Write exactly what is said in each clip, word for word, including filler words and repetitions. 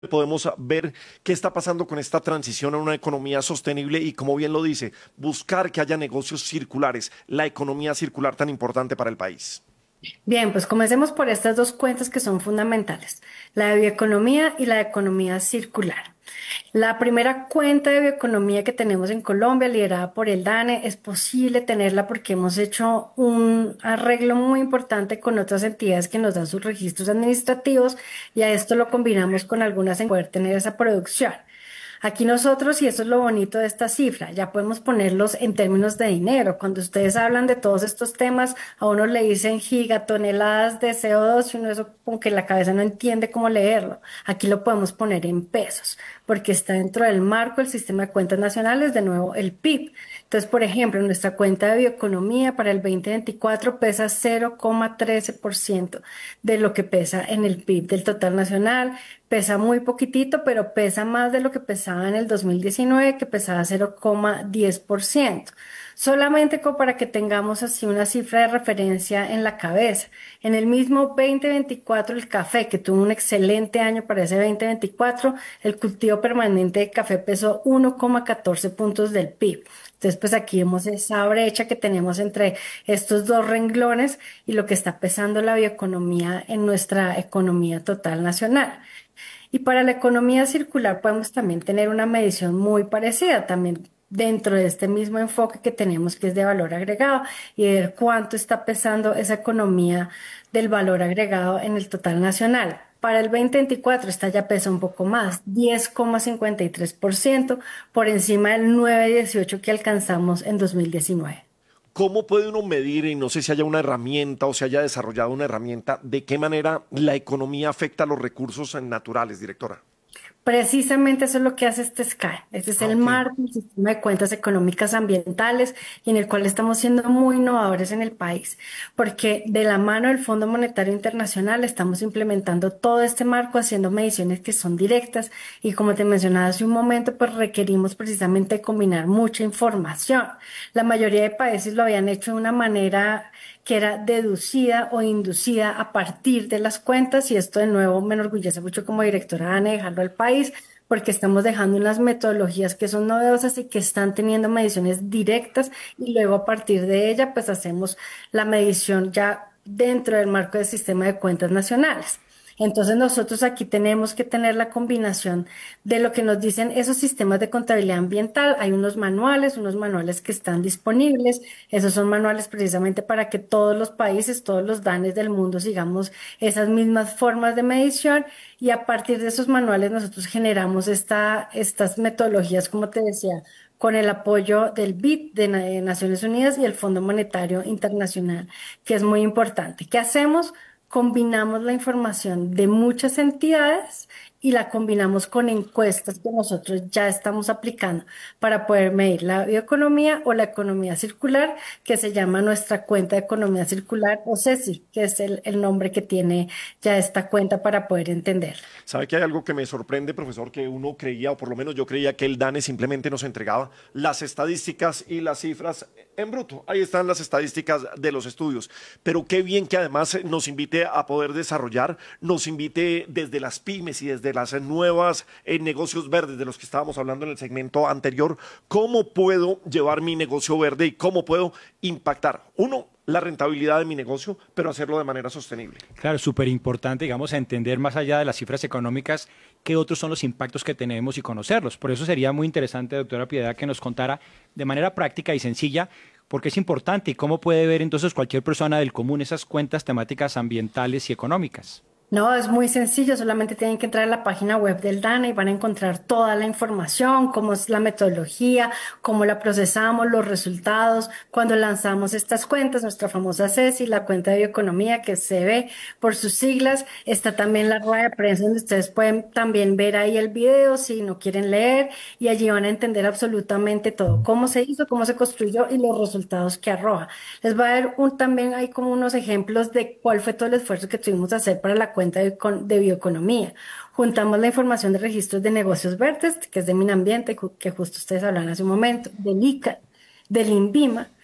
podemos ver qué está pasando con esta transición a una economía sostenible y, como bien lo dice, buscar que haya negocios circulares, la economía circular tan importante para el país. Bien, pues comencemos por estas dos cuentas que son fundamentales, la de bioeconomía y la de economía circular. La primera cuenta de bioeconomía que tenemos en Colombia, liderada por el DANE, es posible tenerla porque hemos hecho un arreglo muy importante con otras entidades que nos dan sus registros administrativos y a esto lo combinamos con algunas en poder tener esa producción. Aquí nosotros, y eso es lo bonito de esta cifra, ya podemos ponerlos en términos de dinero. Cuando ustedes hablan de todos estos temas, a uno le dicen gigatoneladas de C O dos y uno eso como que la cabeza no entiende cómo leerlo. Aquí lo podemos poner en pesos, porque está dentro del marco del sistema de cuentas nacionales, de nuevo el P I B. Entonces, por ejemplo, nuestra cuenta de bioeconomía para el dos mil veinticuatro pesa cero coma trece por ciento de lo que pesa en el P I B del total nacional. Pesa muy poquitito, pero pesa más de lo que pesaba en el dos mil diecinueve, que pesaba cero coma diez por ciento. Solamente como para que tengamos así una cifra de referencia en la cabeza. En el mismo dos mil veinticuatro, el café, que tuvo un excelente año para ese dos mil veinticuatro, el cultivo permanente de café pesó uno coma catorce puntos del P I B. Entonces, pues aquí vemos esa brecha que tenemos entre estos dos renglones y lo que está pesando la bioeconomía en nuestra economía total nacional. Y para la economía circular podemos también tener una medición muy parecida, también dentro de este mismo enfoque que tenemos que es de valor agregado y ver cuánto está pesando esa economía del valor agregado en el total nacional. Para el dos mil veinticuatro esta ya pesa un poco más, diez coma cincuenta y tres por ciento por encima del nueve coma dieciocho que alcanzamos en dos mil diecinueve. ¿Cómo puede uno medir, y no sé si haya una herramienta o se haya desarrollado una herramienta, de qué manera la economía afecta a los recursos naturales, directora? Precisamente eso es lo que hace este S C A E. Este es Ah, el ok. marco, el sistema de cuentas económicas ambientales y en el cual estamos siendo muy innovadores en el país, porque de la mano del Fondo Monetario Internacional estamos implementando todo este marco, haciendo mediciones que son directas y como te mencionaba hace un momento, pues requerimos precisamente combinar mucha información. La mayoría de países lo habían hecho de una manera que era deducida o inducida a partir de las cuentas y esto de nuevo me enorgullece mucho como directora de dejarlo al país porque estamos dejando unas metodologías que son novedosas y que están teniendo mediciones directas y luego a partir de ella pues hacemos la medición ya dentro del marco del sistema de cuentas nacionales. Entonces nosotros aquí tenemos que tener la combinación de lo que nos dicen esos sistemas de contabilidad ambiental. Hay unos manuales, unos manuales que están disponibles. Esos son manuales precisamente para que todos los países, todos los DANES del mundo sigamos esas mismas formas de medición y a partir de esos manuales nosotros generamos esta, estas metodologías, como te decía, con el apoyo del B I D de Na- Naciones Unidas y el Fondo Monetario Internacional, que es muy importante. ¿Qué hacemos? Combinamos la información de muchas entidades y la combinamos con encuestas que nosotros ya estamos aplicando para poder medir la bioeconomía o la economía circular, que se llama nuestra cuenta de economía circular o CECI, que es el, el nombre que tiene ya esta cuenta para poder entenderla. ¿Sabe que hay algo que me sorprende, profesor? Que uno creía, o por lo menos yo creía, que el DANE simplemente nos entregaba las estadísticas y las cifras en bruto. Ahí están las estadísticas de los estudios. Pero qué bien que además nos invite a poder desarrollar, nos invite desde las pymes y desde las nuevas eh, negocios verdes de los que estábamos hablando en el segmento anterior, cómo puedo llevar mi negocio verde y cómo puedo impactar, uno, la rentabilidad de mi negocio, pero hacerlo de manera sostenible. Claro, súper importante, digamos, a entender más allá de las cifras económicas qué otros son los impactos que tenemos y conocerlos. Por eso sería muy interesante, doctora Piedad, que nos contara de manera práctica y sencilla por qué es importante y cómo puede ver entonces cualquier persona del común esas cuentas temáticas ambientales y económicas. No, es muy sencillo, solamente tienen que entrar a la página web del DANA y van a encontrar toda la información, cómo es la metodología, cómo la procesamos, los resultados, cuando lanzamos estas cuentas, nuestra famosa CECI, la cuenta de bioeconomía que se ve por sus siglas, está también la rueda de prensa donde ustedes pueden también ver ahí el video si no quieren leer y allí van a entender absolutamente todo, cómo se hizo, cómo se construyó y los resultados que arroja. Les voy a dar un, también hay como unos ejemplos de cuál fue todo el esfuerzo que tuvimos que hacer para la cuenta de, con- de bioeconomía. Juntamos la información de registros de negocios verdes, que es de Minambiente, ju- que justo ustedes hablan hace un momento, del ICA, del INVIMA.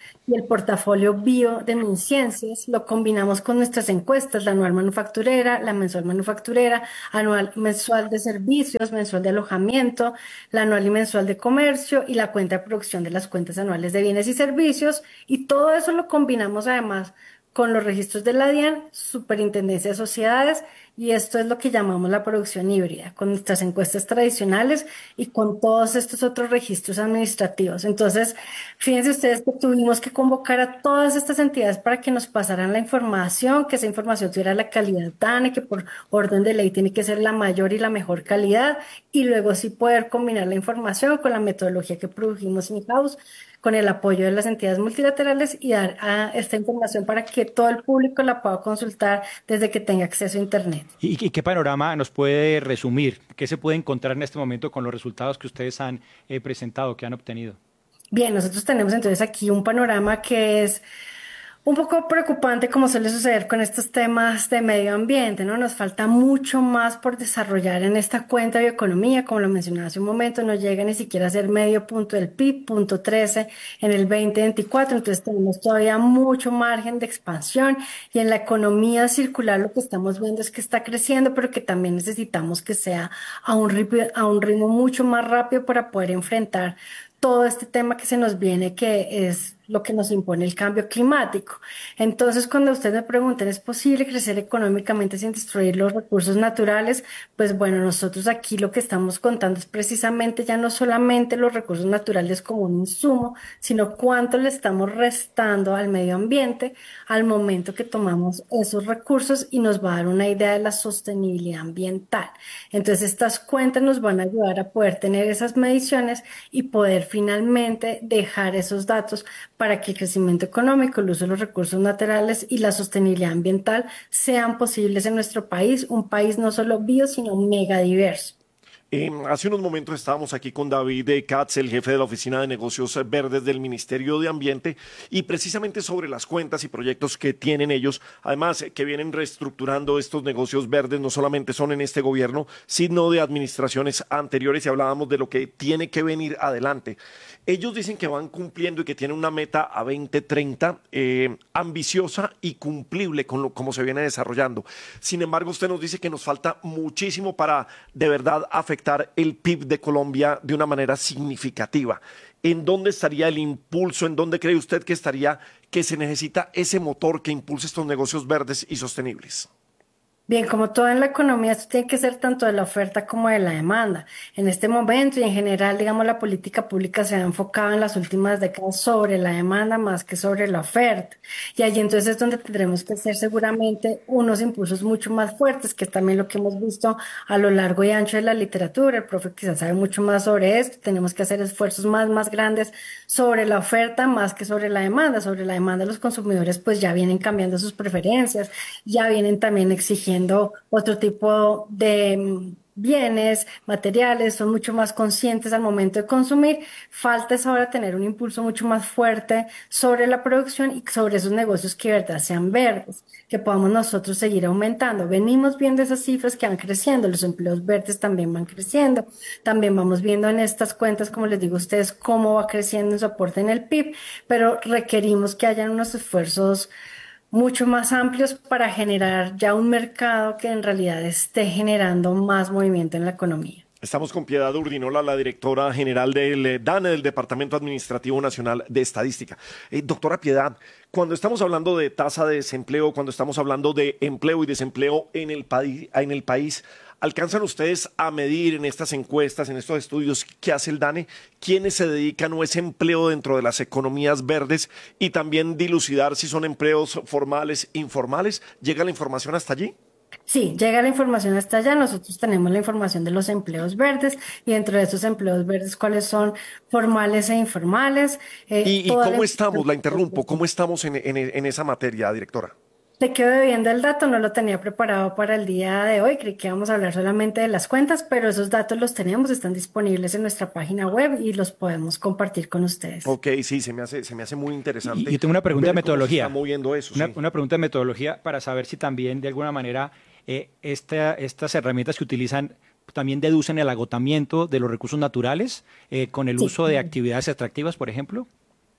y el portafolio bio de MinCiencias. Lo combinamos con nuestras encuestas, la anual manufacturera, la mensual manufacturera, anual mensual de servicios, mensual de alojamiento, la anual y mensual de comercio y la cuenta de producción de las cuentas anuales de bienes y servicios. Y todo eso lo combinamos además con los registros de la DIAN, Superintendencia de Sociedades, y esto es lo que llamamos la producción híbrida, con nuestras encuestas tradicionales y con todos estos otros registros administrativos. Entonces, fíjense ustedes que tuvimos que convocar a todas estas entidades para que nos pasaran la información, que esa información tuviera la calidad DANE, que por orden de ley tiene que ser la mayor y la mejor calidad, y luego sí poder combinar la información con la metodología que produjimos in-house, con el apoyo de las entidades multilaterales y dar a esta información para que todo el público la pueda consultar desde que tenga acceso a Internet. ¿Y, y qué panorama nos puede resumir? ¿Qué se puede encontrar en este momento con los resultados que ustedes han eh, presentado, que han obtenido? Bien, nosotros tenemos entonces aquí un panorama que es un poco preocupante, como suele suceder con estos temas de medio ambiente, ¿no? Nos falta mucho más por desarrollar en esta cuenta de bioeconomía, como lo mencionaba hace un momento, no llega ni siquiera a ser medio punto del P I B, punto trece en el veinte veinticuatro, entonces tenemos todavía mucho margen de expansión y en la economía circular lo que estamos viendo es que está creciendo, pero que también necesitamos que sea a un ritmo, a un ritmo mucho más rápido para poder enfrentar todo este tema que se nos viene, que es lo que nos impone el cambio climático. Entonces, cuando ustedes me preguntan, ¿es posible crecer económicamente sin destruir los recursos naturales? Pues bueno, nosotros aquí lo que estamos contando es precisamente ya no solamente los recursos naturales como un insumo, sino cuánto le estamos restando al medio ambiente al momento que tomamos esos recursos y nos va a dar una idea de la sostenibilidad ambiental. Entonces, estas cuentas nos van a ayudar a poder tener esas mediciones y poder finalmente dejar esos datos para que el crecimiento económico, el uso de los recursos naturales y la sostenibilidad ambiental sean posibles en nuestro país, un país no solo bio, sino mega diverso. Eh, hace unos momentos estábamos aquí con David Katz, el jefe de la Oficina de Negocios Verdes del Ministerio de Ambiente, y precisamente sobre las cuentas y proyectos que tienen ellos, además que vienen reestructurando estos negocios verdes, no solamente son en este gobierno, sino de administraciones anteriores, y hablábamos de lo que tiene que venir adelante. Ellos dicen que van cumpliendo y que tienen una meta a veinte treinta eh, ambiciosa y cumplible con lo, como se viene desarrollando. Sin embargo, usted nos dice que nos falta muchísimo para de verdad afectar el P I B de Colombia de una manera significativa. ¿En dónde estaría el impulso? ¿En dónde cree usted que estaría que se necesita ese motor que impulse estos negocios verdes y sostenibles? Bien, como todo en la economía, esto tiene que ser tanto de la oferta como de la demanda. En este momento y en general, digamos, la política pública se ha enfocado en las últimas décadas sobre la demanda más que sobre la oferta. Y allí entonces es donde tendremos que hacer seguramente unos impulsos mucho más fuertes, que es también lo que hemos visto a lo largo y ancho de la literatura. El profe quizás sabe mucho más sobre esto. Tenemos que hacer esfuerzos más, más grandes sobre la oferta más que sobre la demanda. Sobre la demanda, los consumidores pues ya vienen cambiando sus preferencias, ya vienen también exigiendo otro tipo de bienes, materiales, son mucho más conscientes al momento de consumir. Falta es ahora tener un impulso mucho más fuerte sobre la producción y sobre esos negocios que de verdad sean verdes, que podamos nosotros seguir aumentando. Venimos viendo esas cifras que van creciendo, los empleos verdes también van creciendo, también vamos viendo en estas cuentas, como les digo a ustedes, cómo va creciendo su aporte en el P I B, pero requerimos que hayan unos esfuerzos mucho más amplios para generar ya un mercado que en realidad esté generando más movimiento en la economía. Estamos con Piedad Urdinola, la directora general del DANE, del Departamento Administrativo Nacional de Estadística. Eh, doctora Piedad, cuando estamos hablando de tasa de desempleo, cuando estamos hablando de empleo y desempleo en el, país, en el país, ¿alcanzan ustedes a medir en estas encuestas, en estos estudios que hace el DANE, quiénes se dedican a ese empleo dentro de las economías verdes y también dilucidar si son empleos formales, informales? ¿Llega la información hasta allí? Sí, llega la información hasta allá. Nosotros tenemos la información de los empleos verdes y dentro de esos empleos verdes, cuáles son formales e informales. Eh, ¿Y, y cómo estamos? La interrumpo. ¿Cómo estamos en, en, en esa materia, directora? Te quedo debiendo el dato, no lo tenía preparado para el día de hoy, creí que íbamos a hablar solamente de las cuentas, pero esos datos los tenemos, están disponibles en nuestra página web y los podemos compartir con ustedes. Ok, sí, se me hace, se me hace muy interesante. Y yo tengo una pregunta de metodología. Cómo se está moviendo eso, una, sí. una pregunta de metodología para saber si también de alguna manera eh, esta, estas herramientas que utilizan también deducen el agotamiento de los recursos naturales eh, con el Sí. uso de actividades extractivas, por ejemplo.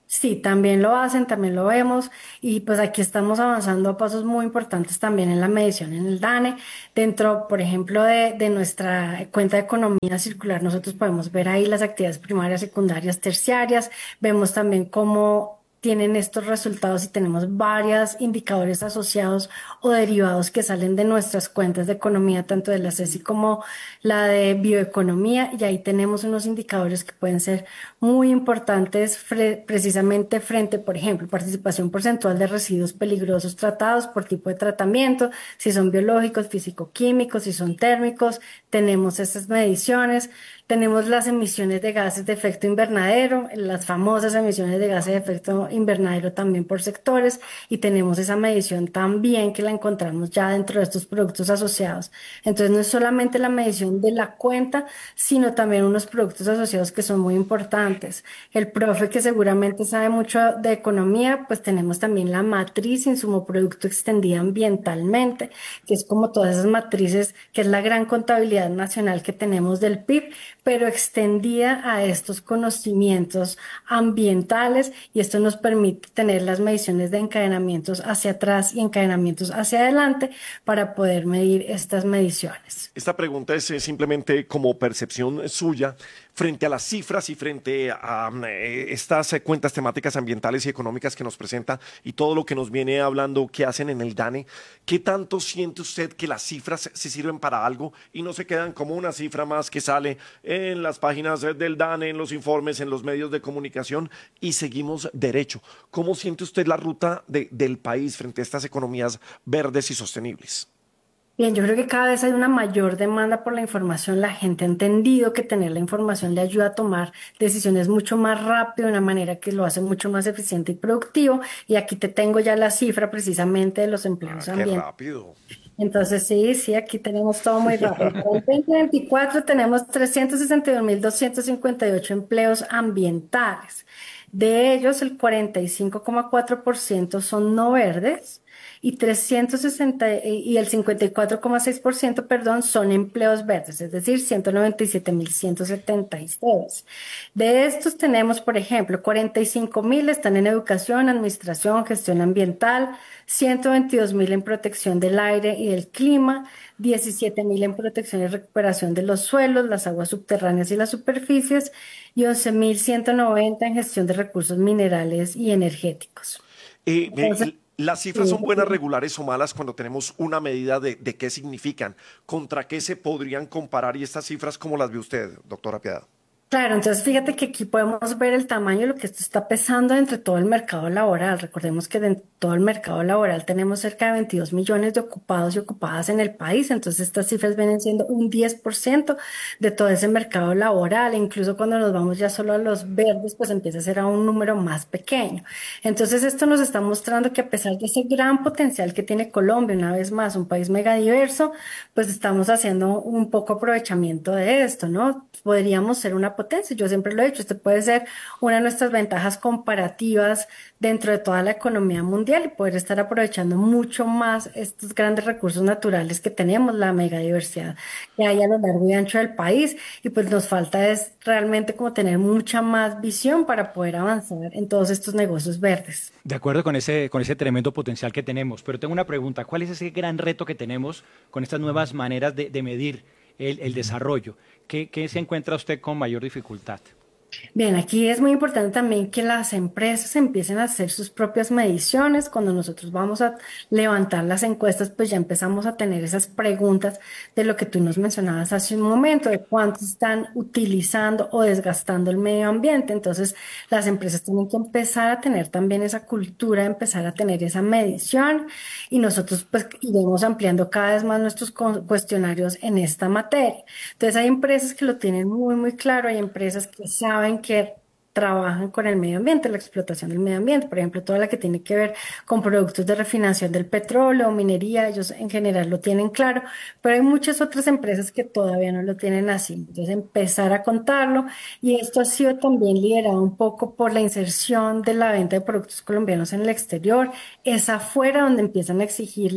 Sí, también lo hacen, también lo vemos y pues aquí estamos avanzando a pasos muy importantes también en la medición en el DANE. Dentro, por ejemplo, de, de nuestra cuenta de economía circular, nosotros podemos ver ahí las actividades primarias, secundarias, terciarias. Vemos también cómo tienen estos resultados y tenemos varios indicadores asociados o derivados que salen de nuestras cuentas de economía, tanto de la CECI como la de bioeconomía, y ahí tenemos unos indicadores que pueden ser muy importantes fre- precisamente frente, por ejemplo, participación porcentual de residuos peligrosos tratados por tipo de tratamiento, si son biológicos, físico-químicos, si son térmicos, tenemos estas mediciones. Tenemos las emisiones de gases de efecto invernadero, las famosas emisiones de gases de efecto invernadero también por sectores, y tenemos esa medición también que la encontramos ya dentro de estos productos asociados. Entonces no es solamente la medición de la cuenta, sino también unos productos asociados que son muy importantes. El profe que seguramente sabe mucho de economía, pues tenemos también la matriz insumo producto extendida ambientalmente, que es como todas esas matrices, que es la gran contabilidad nacional que tenemos del P I B, pero extendida a estos conocimientos ambientales, y esto nos permite tener las mediciones de encadenamientos hacia atrás y encadenamientos hacia adelante para poder medir estas mediciones. Esta pregunta es eh, simplemente como percepción suya frente a las cifras y frente a mm, eh, estas eh, cuentas temáticas ambientales y económicas que nos presenta y todo lo que nos viene hablando que hacen en el DANE. ¿Qué tanto siente usted que las cifras se sirven para algo y no se quedan como una cifra más que sale en las páginas eh, del DANE, en los informes, en los medios de comunicación y seguimos derecho? ¿Cómo siente usted la ruta de- del país frente a estas economías verdes y sostenibles? Bien, yo creo que cada vez hay una mayor demanda por la información. La gente ha entendido que tener la información le ayuda a tomar decisiones mucho más rápido, de una manera que lo hace mucho más eficiente y productivo. Y aquí te tengo ya la cifra precisamente de los Ah, empleos qué ambientales. rápido. Entonces, sí, sí, aquí tenemos todo muy rápido. Para el dos mil veinticuatro tenemos trescientos sesenta y dos mil doscientos cincuenta y ocho empleos ambientales. De ellos, el cuarenta y cinco coma cuatro por ciento son no verdes y trescientos sesenta y el cincuenta y cuatro coma seis por ciento, perdón, son empleos verdes, es decir, ciento noventa y siete mil ciento setenta y seis. De estos tenemos, por ejemplo, cuarenta y cinco mil están en educación, administración, gestión ambiental, ciento veintidós mil en protección del aire y del clima, diecisiete mil en protección y recuperación de los suelos, las aguas subterráneas y las superficies, y once mil ciento noventa en gestión de recursos minerales y energéticos. Eh, Entonces, eh, ¿las cifras son buenas, regulares o malas cuando tenemos una medida de, de qué significan? ¿Contra qué se podrían comparar? Y estas cifras, ¿cómo las ve usted, doctora Piedad? claro, entonces fíjate que aquí podemos ver el tamaño de lo que esto está pesando entre todo el mercado laboral. Recordemos que en todo el mercado laboral tenemos cerca de veintidós millones de ocupados y ocupadas en el país. Entonces estas cifras vienen siendo un diez por ciento de todo ese mercado laboral. E incluso cuando nos vamos ya solo a los verdes, pues empieza a ser a un número más pequeño. Entonces esto nos está mostrando que a pesar de ese gran potencial que tiene Colombia, una vez más, un país megadiverso, pues estamos haciendo un poco aprovechamiento de esto, ¿no? Podríamos ser una potencia, yo siempre lo he dicho, este puede ser una de nuestras ventajas comparativas dentro de toda la economía mundial y poder estar aprovechando mucho más estos grandes recursos naturales que tenemos, la megadiversidad que hay a lo largo y ancho del país, y pues nos falta es realmente como tener mucha más visión para poder avanzar en todos estos negocios verdes. De acuerdo con ese, con ese tremendo potencial que tenemos, pero tengo una pregunta, ¿cuál es ese gran reto que tenemos con estas nuevas maneras de, de medir el, el desarrollo? ¿Qué, qué se encuentra usted con mayor dificultad? Bien, aquí es muy importante también que las empresas empiecen a hacer sus propias mediciones. Cuando nosotros vamos a levantar las encuestas, pues ya empezamos a tener esas preguntas de lo que tú nos mencionabas hace un momento, de cuánto están utilizando o desgastando el medio ambiente. Entonces, las empresas tienen que empezar a tener también esa cultura, empezar a tener esa medición, y nosotros pues iremos ampliando cada vez más nuestros cu- cuestionarios en esta materia. Entonces hay empresas que lo tienen muy, muy claro, hay empresas que saben que trabajan con el medio ambiente, la explotación del medio ambiente, por ejemplo, toda la que tiene que ver con productos de refinación del petróleo, minería, ellos en general lo tienen claro, pero hay muchas otras empresas que todavía no lo tienen así. Entonces empezar a contarlo, y esto ha sido también liderado un poco por la inserción de la venta de productos colombianos en el exterior, es afuera donde empiezan a exigirles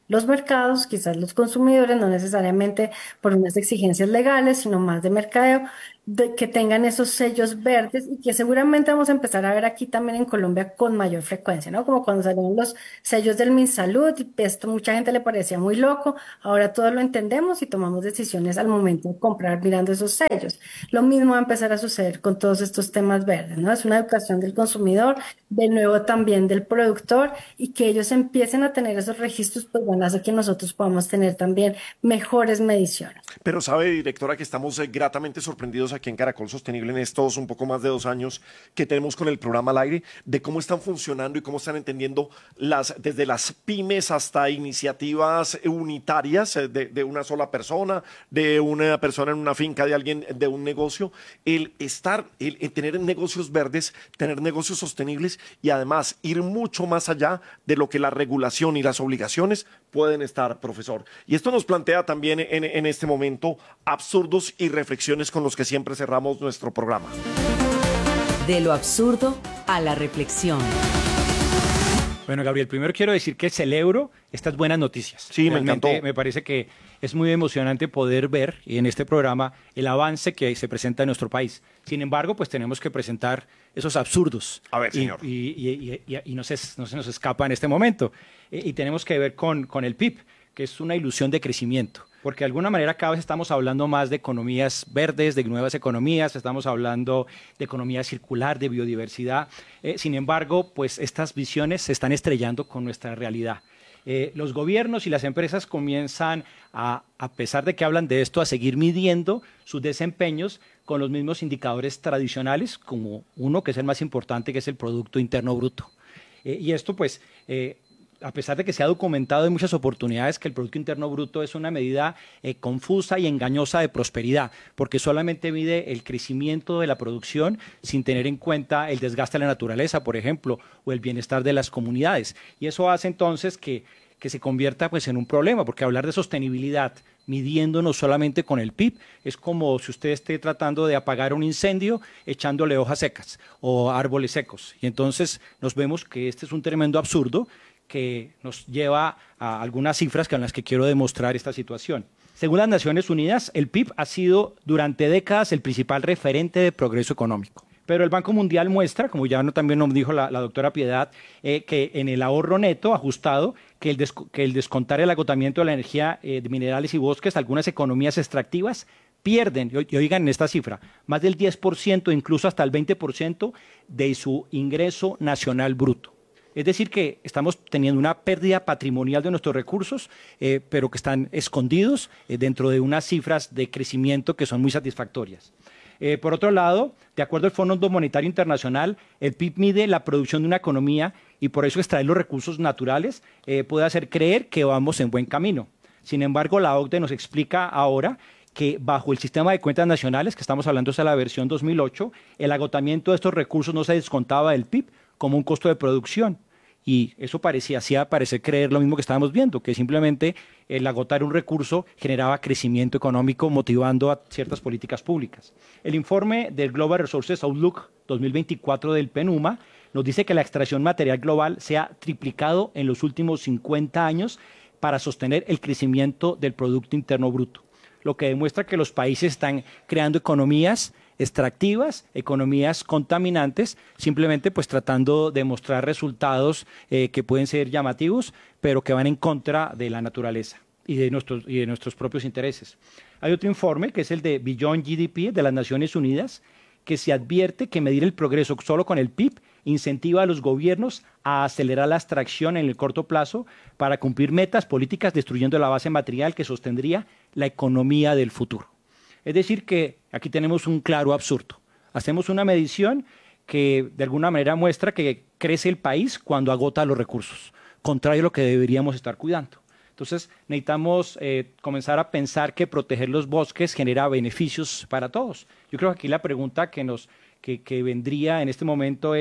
los mercados, quizás los consumidores, no necesariamente por unas exigencias legales, sino más de mercadeo, de que tengan esos sellos verdes y que seguramente vamos a empezar a ver aquí también en Colombia con mayor frecuencia, ¿no? Como cuando salieron los sellos del MinSalud, y esto mucha gente le parecía muy loco, ahora todos lo entendemos y tomamos decisiones al momento de comprar mirando esos sellos. Lo mismo va a empezar a suceder con todos estos temas verdes, ¿no? Es una educación del consumidor, de nuevo también del productor, y que ellos empiecen a tener esos registros, pues van a hacer que nosotros podamos tener también mejores mediciones. Pero sabe, directora, que estamos eh, gratamente sorprendidos aquí en Caracol Sostenible en estos un poco más de dos años que tenemos con el programa al aire, de cómo están funcionando y cómo están entendiendo las, desde las pymes hasta iniciativas unitarias eh, de, de una sola persona, de una persona en una finca, de alguien, de un negocio, el estar, el, el tener negocios verdes, tener negocios sostenibles y además ir mucho más allá de lo que la regulación y las obligaciones pueden estar, profesor. Y esto nos plantea también en, en este momento absurdos y reflexiones con los que siempre cerramos nuestro programa. De lo absurdo a la reflexión. Bueno, Gabriel, primero quiero decir que celebro estas buenas noticias. Sí, Realmente me encantó. Me parece que es muy emocionante poder ver en este programa el avance que se presenta en nuestro país. Sin embargo, pues tenemos que presentar esos absurdos. A ver, Y- señor. Y, y- y- y- y no, se, no se nos escapa en este momento. Y, y tenemos que ver con, con el P I B, que es una ilusión de crecimiento. Porque de alguna manera cada vez estamos hablando más de economías verdes, de nuevas economías, estamos hablando de economía circular, de biodiversidad. Eh, sin embargo, pues estas visiones se están estrellando con nuestra realidad. Eh, los gobiernos y las empresas comienzan a, a pesar de que hablan de esto, a seguir midiendo sus desempeños con los mismos indicadores tradicionales, como uno que es el más importante, que es el Producto Interno Bruto. Eh, y esto, pues, eh, a pesar de que se ha documentado en muchas oportunidades que el Producto Interno Bruto es una medida eh, confusa y engañosa de prosperidad, porque solamente mide el crecimiento de la producción sin tener en cuenta el desgaste de la naturaleza, por ejemplo, o el bienestar de las comunidades. Y eso hace entonces que, que se convierta pues, en un problema, porque hablar de sostenibilidad midiéndonos solamente con el P I B es como si usted esté tratando de apagar un incendio echándole hojas secas o árboles secos. Y entonces nos vemos que este es un tremendo absurdo que nos lleva a algunas cifras con las que quiero demostrar esta situación. Según las Naciones Unidas, el P I B ha sido durante décadas el principal referente de progreso económico. Pero el Banco Mundial muestra, como ya no, también nos dijo la, la doctora Piedad, eh, que en el ahorro neto ajustado, que el, des, que el descontar el agotamiento de la energía eh, de minerales y bosques, algunas economías extractivas pierden, y oigan esta cifra, más del diez por ciento, incluso hasta el veinte por ciento de su ingreso nacional bruto. Es decir, que estamos teniendo una pérdida patrimonial de nuestros recursos, eh, pero que están escondidos eh, dentro de unas cifras de crecimiento que son muy satisfactorias. Eh, por otro lado, de acuerdo al Fondo Monetario Internacional, el P I B mide la producción de una economía y por eso extraer los recursos naturales eh, puede hacer creer que vamos en buen camino. Sin embargo, la O C D E nos explica ahora que bajo el sistema de cuentas nacionales, que estamos hablando de la versión dos mil ocho, el agotamiento de estos recursos no se descontaba del P I B como un costo de producción. Y eso parecía, hacía parecer creer lo mismo que estábamos viendo, que simplemente el agotar un recurso generaba crecimiento económico motivando a ciertas políticas públicas. El informe del Global Resources Outlook dos mil veinticuatro del PENUMA nos dice que la extracción material global se ha triplicado en los últimos cincuenta años para sostener el crecimiento del Producto Interno Bruto, lo que demuestra que los países están creando economías extractivas, economías contaminantes, simplemente pues tratando de mostrar resultados eh, que pueden ser llamativos, pero que van en contra de la naturaleza y de nuestros, y de nuestros propios intereses. Hay otro informe que es el de Beyond G D P de las Naciones Unidas, que se advierte que medir el progreso solo con el P I B incentiva a los gobiernos a acelerar la extracción en el corto plazo para cumplir metas políticas destruyendo la base material que sostendría la economía del futuro. Es decir, que aquí tenemos un claro absurdo. Hacemos una medición que de alguna manera muestra que crece el país cuando agota los recursos, contrario a lo que deberíamos estar cuidando. Entonces, necesitamos eh, comenzar a pensar que proteger los bosques genera beneficios para todos. Yo creo que aquí la pregunta que, nos, que, que vendría en este momento es,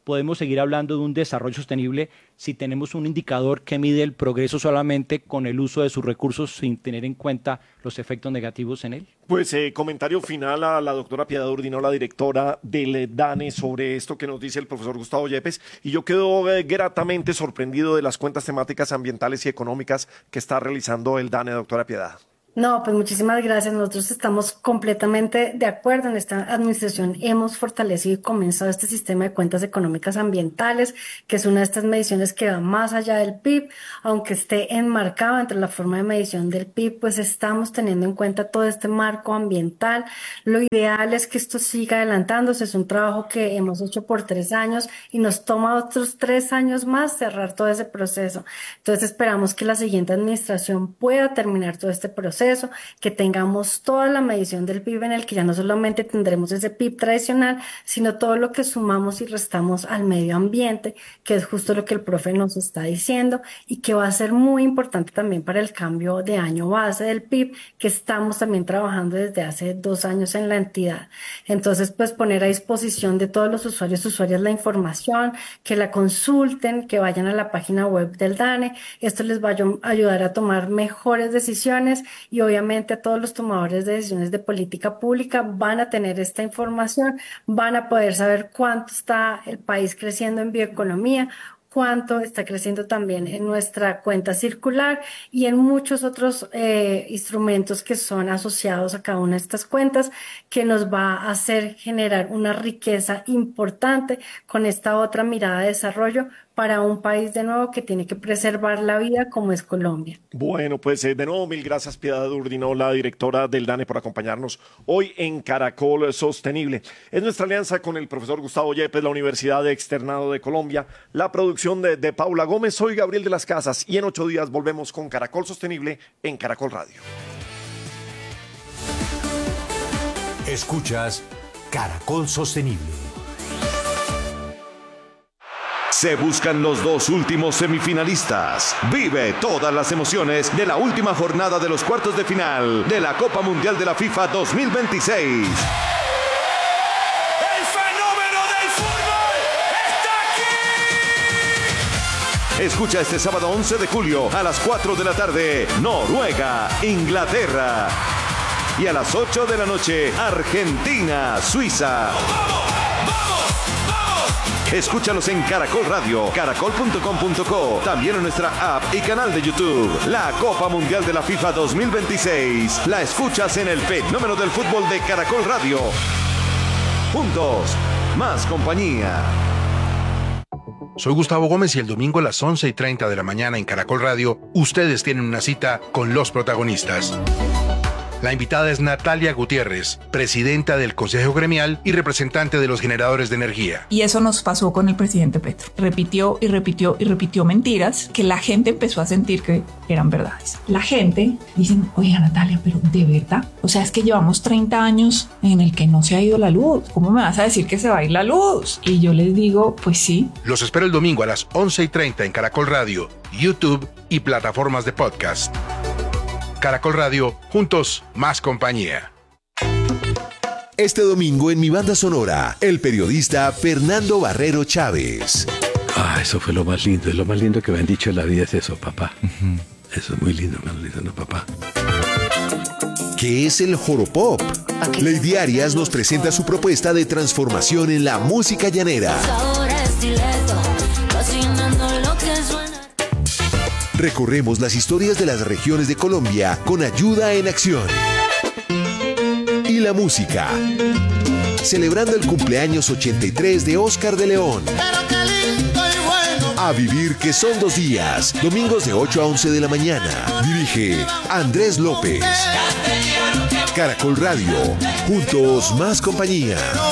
podemos seguir hablando de un desarrollo sostenible si tenemos un indicador que mide el progreso solamente con el uso de sus recursos sin tener en cuenta los efectos negativos en él? Pues eh, comentario final a la doctora Piedad Urdinó, la directora del DANE, sobre esto que nos dice el profesor Gustavo Yepes, y yo quedo eh, gratamente sorprendido de las cuentas temáticas ambientales y económicas que está realizando el DANE, doctora Piedad. No, pues muchísimas gracias. Nosotros estamos completamente de acuerdo. En esta administración hemos fortalecido y comenzado este sistema de cuentas económicas ambientales, que es una de estas mediciones que va más allá del P I B, aunque esté enmarcado entre la forma de medición del P I B, pues estamos teniendo en cuenta todo este marco ambiental. Lo ideal es que esto siga adelantándose. Es un trabajo que hemos hecho por tres años y nos toma otros tres años más cerrar todo ese proceso. Entonces esperamos que la siguiente administración pueda terminar todo este proceso, que tengamos toda la medición del P I B en el que ya no solamente tendremos ese P I B tradicional, sino todo lo que sumamos y restamos al medio ambiente, que es justo lo que el profe nos está diciendo y que va a ser muy importante también para el cambio de año base del P I B, que estamos también trabajando desde hace dos años en la entidad. Entonces, pues poner a disposición de todos los usuarios, usuarias la información, que la consulten, que vayan a la página web del DANE. Esto les va a ayudar a tomar mejores decisiones y obviamente a todos los tomadores de decisiones de política pública van a tener esta información, van a poder saber cuánto está el país creciendo en bioeconomía, cuánto está creciendo también en nuestra cuenta circular y en muchos otros eh, instrumentos que son asociados a cada una de estas cuentas, que nos va a hacer generar una riqueza importante con esta otra mirada de desarrollo para un país de nuevo que tiene que preservar la vida como es Colombia. Bueno, pues eh, de nuevo mil gracias Piedad Urdinó, la directora del DANE, por acompañarnos hoy en Caracol Sostenible. Es nuestra alianza con el profesor Gustavo Yepes, la Universidad de Externado de Colombia, la producción de, de Paula Gómez. Soy Gabriel de las Casas y en ocho días volvemos con Caracol Sostenible en Caracol Radio. Escuchas Caracol Sostenible. Se buscan los dos últimos semifinalistas. Vive todas las emociones de la última jornada de los cuartos de final de la Copa Mundial de la FIFA dos mil veintiséis. ¡El fenómeno del fútbol está aquí! Escucha este sábado once de julio a las cuatro de la tarde, Noruega, Inglaterra. Y a las ocho de la noche, Argentina, Suiza. ¡Vamos! Escúchalos en Caracol Radio, caracol punto com punto co, también en nuestra app y canal de YouTube. La Copa Mundial de la FIFA dos mil veintiséis. La escuchas en el fenómeno del fútbol de Caracol Radio. Juntos, más compañía. Soy Gustavo Gómez y el domingo a las once y treinta de la mañana en Caracol Radio, ustedes tienen una cita con los protagonistas. La invitada es Natalia Gutiérrez, presidenta del Consejo Gremial y representante de los generadores de energía. Y eso nos pasó con el presidente Petro. Repitió y repitió y repitió mentiras que la gente empezó a sentir que eran verdades. La gente dice, oiga Natalia, pero ¿de verdad? O sea, es que llevamos treinta años en el que no se ha ido la luz. ¿Cómo me vas a decir que se va a ir la luz? Y yo les digo, pues sí. Los espero el domingo a las once y treinta en Caracol Radio, YouTube y plataformas de podcast. Caracol Radio, juntos, más compañía. Este domingo en mi banda sonora, el periodista Fernando Barrero Chávez. Ah, eso fue lo más lindo, es lo más lindo que me han dicho en la vida, es eso, papá. Uh-huh. Eso es muy lindo, me lo dicen, papá. ¿Qué es el Joropop? Lady Arias nos presenta su propuesta de transformación en la música llanera. Recorremos las historias de las regiones de Colombia con ayuda en acción. Y la música. Celebrando el cumpleaños ochenta y tres de Oscar de León. A vivir que son dos días. Domingos de ocho a once de la mañana. Dirige Andrés López. Caracol Radio. Juntos más compañía.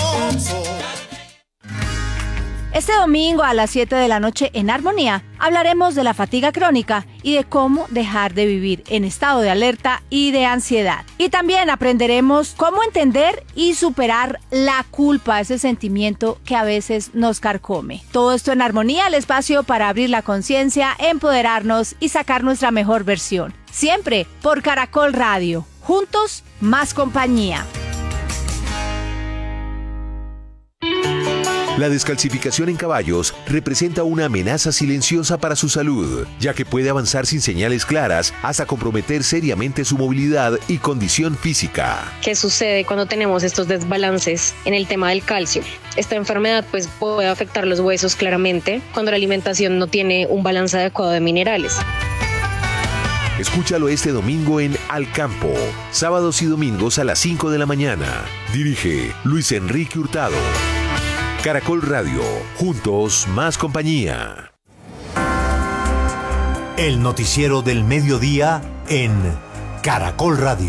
Este domingo a las siete de la noche en Armonía hablaremos de la fatiga crónica y de cómo dejar de vivir en estado de alerta y de ansiedad. Y también aprenderemos cómo entender y superar la culpa, ese sentimiento que a veces nos carcome. Todo esto en Armonía, el espacio para abrir la conciencia, empoderarnos y sacar nuestra mejor versión. Siempre por Caracol Radio. Juntos, más compañía. La descalcificación en caballos representa una amenaza silenciosa para su salud, ya que puede avanzar sin señales claras hasta comprometer seriamente su movilidad y condición física. ¿Qué sucede cuando tenemos estos desbalances en el tema del calcio? Esta enfermedad pues puede afectar los huesos claramente cuando la alimentación no tiene un balance adecuado de minerales. Escúchalo este domingo en Al Campo, sábados y domingos a las cinco de la mañana. Dirige Luis Enrique Hurtado. Caracol Radio, juntos más compañía. El noticiero del mediodía en Caracol Radio.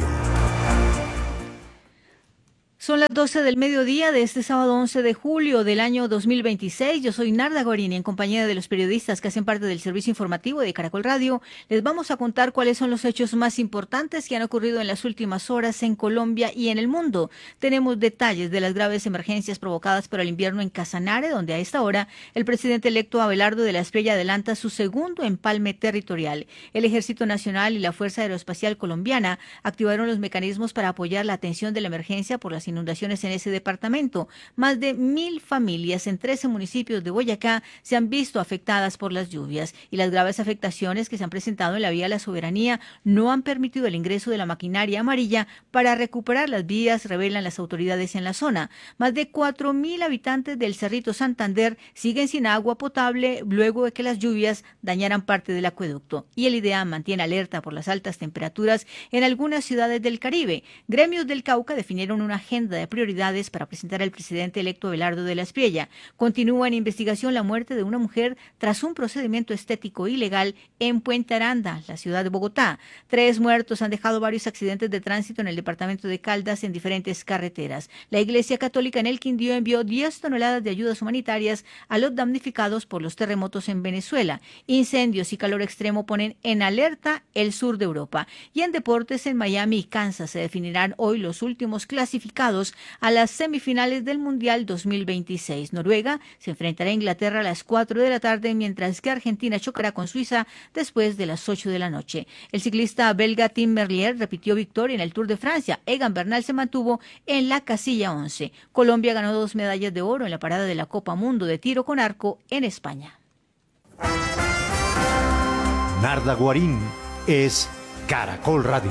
Son las doce del mediodía de este sábado once de julio del año dos mil veintiséis. Yo soy Narda Guarini, en compañía de los periodistas que hacen parte del servicio informativo de Caracol Radio. Les vamos a contar cuáles son los hechos más importantes que han ocurrido en las últimas horas en Colombia y en el mundo. Tenemos detalles de las graves emergencias provocadas por el invierno en Casanare, donde a esta hora el presidente electo Abelardo de la Espriella adelanta su segundo empalme territorial. El Ejército Nacional y la Fuerza Aeroespacial Colombiana activaron los mecanismos para apoyar la atención de la emergencia por las inundaciones en ese departamento. Más de mil familias en trece municipios de Boyacá se han visto afectadas por las lluvias y las graves afectaciones que se han presentado en la vía La Soberanía no han permitido el ingreso de la maquinaria amarilla para recuperar las vías, revelan las autoridades en la zona. Más de cuatro mil habitantes del Cerrito Santander siguen sin agua potable luego de que las lluvias dañaran parte del acueducto. Y el IDEAM mantiene alerta por las altas temperaturas en algunas ciudades del Caribe. Gremios del Cauca definieron una agenda de prioridades para presentar al presidente electo Abelardo de la Espriella. Continúa en investigación la muerte de una mujer tras un procedimiento estético ilegal en Puente Aranda, la ciudad de Bogotá. Tres muertos han dejado varios accidentes de tránsito en el departamento de Caldas en diferentes carreteras. La Iglesia Católica en el Quindío envió diez toneladas de ayudas humanitarias a los damnificados por los terremotos en Venezuela. Incendios y calor extremo ponen en alerta el sur de Europa. Y en deportes, en Miami y Kansas se definirán hoy los últimos clasificados a las semifinales del Mundial dos mil veintiséis. Noruega se enfrentará a Inglaterra a las cuatro de la tarde, mientras que Argentina chocará con Suiza después de las ocho de la noche. El ciclista belga Tim Merlier repitió victoria en el Tour de Francia. Egan Bernal se mantuvo en la casilla once. Colombia ganó dos medallas de oro en la parada de la Copa Mundo de tiro con arco en España. Narda Guarín es Caracol Radio.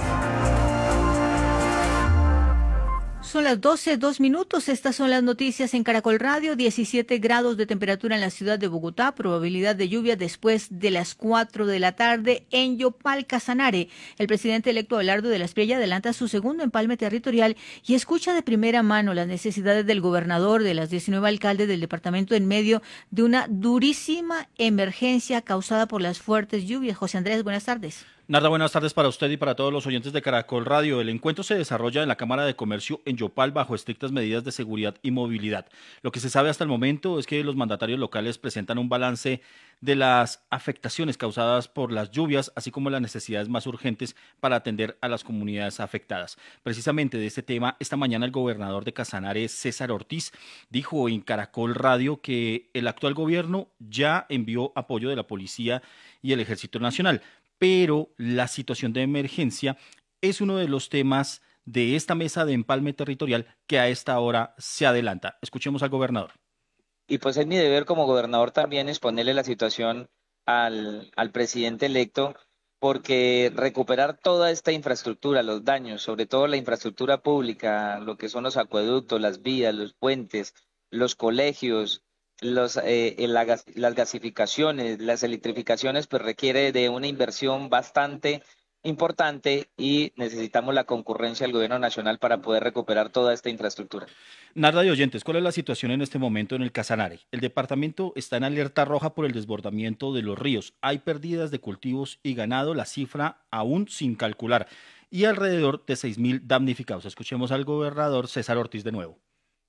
Son las doce, dos minutos. Estas son las noticias en Caracol Radio. diecisiete grados de temperatura en la ciudad de Bogotá. Probabilidad de lluvia después de las cuatro de la tarde en Yopal, Casanare. El presidente electo Abelardo de la Espriella adelanta su segundo empalme territorial y escucha de primera mano las necesidades del gobernador, de las diecinueve alcaldes del departamento en medio de una durísima emergencia causada por las fuertes lluvias. José Andrés, buenas tardes. Narda, buenas tardes para usted y para todos los oyentes de Caracol Radio. El encuentro se desarrolla en la Cámara de Comercio en Yopal bajo estrictas medidas de seguridad y movilidad. Lo que se sabe hasta el momento es que los mandatarios locales presentan un balance de las afectaciones causadas por las lluvias, así como las necesidades más urgentes para atender a las comunidades afectadas. Precisamente de este tema, esta mañana el gobernador de Casanare, César Ortiz, dijo en Caracol Radio que el actual gobierno ya envió apoyo de la Policía y el Ejército Nacional, pero la situación de emergencia es uno de los temas de esta mesa de empalme territorial que a esta hora se adelanta. Escuchemos al gobernador. Y pues es mi deber como gobernador también exponerle la situación al, al presidente electo, porque recuperar toda esta infraestructura, los daños, sobre todo la infraestructura pública, lo que son los acueductos, las vías, los puentes, los colegios, Los, eh, la, las gasificaciones, las electrificaciones, pues requiere de una inversión bastante importante y necesitamos la concurrencia del gobierno nacional para poder recuperar toda esta infraestructura. Narda de oyentes, ¿cuál es la situación en este momento en el Casanare? El departamento está en alerta roja por el desbordamiento de los ríos. Hay pérdidas de cultivos y ganado, la cifra aún sin calcular, y alrededor de seis mil damnificados. Escuchemos al gobernador César Ortiz de nuevo.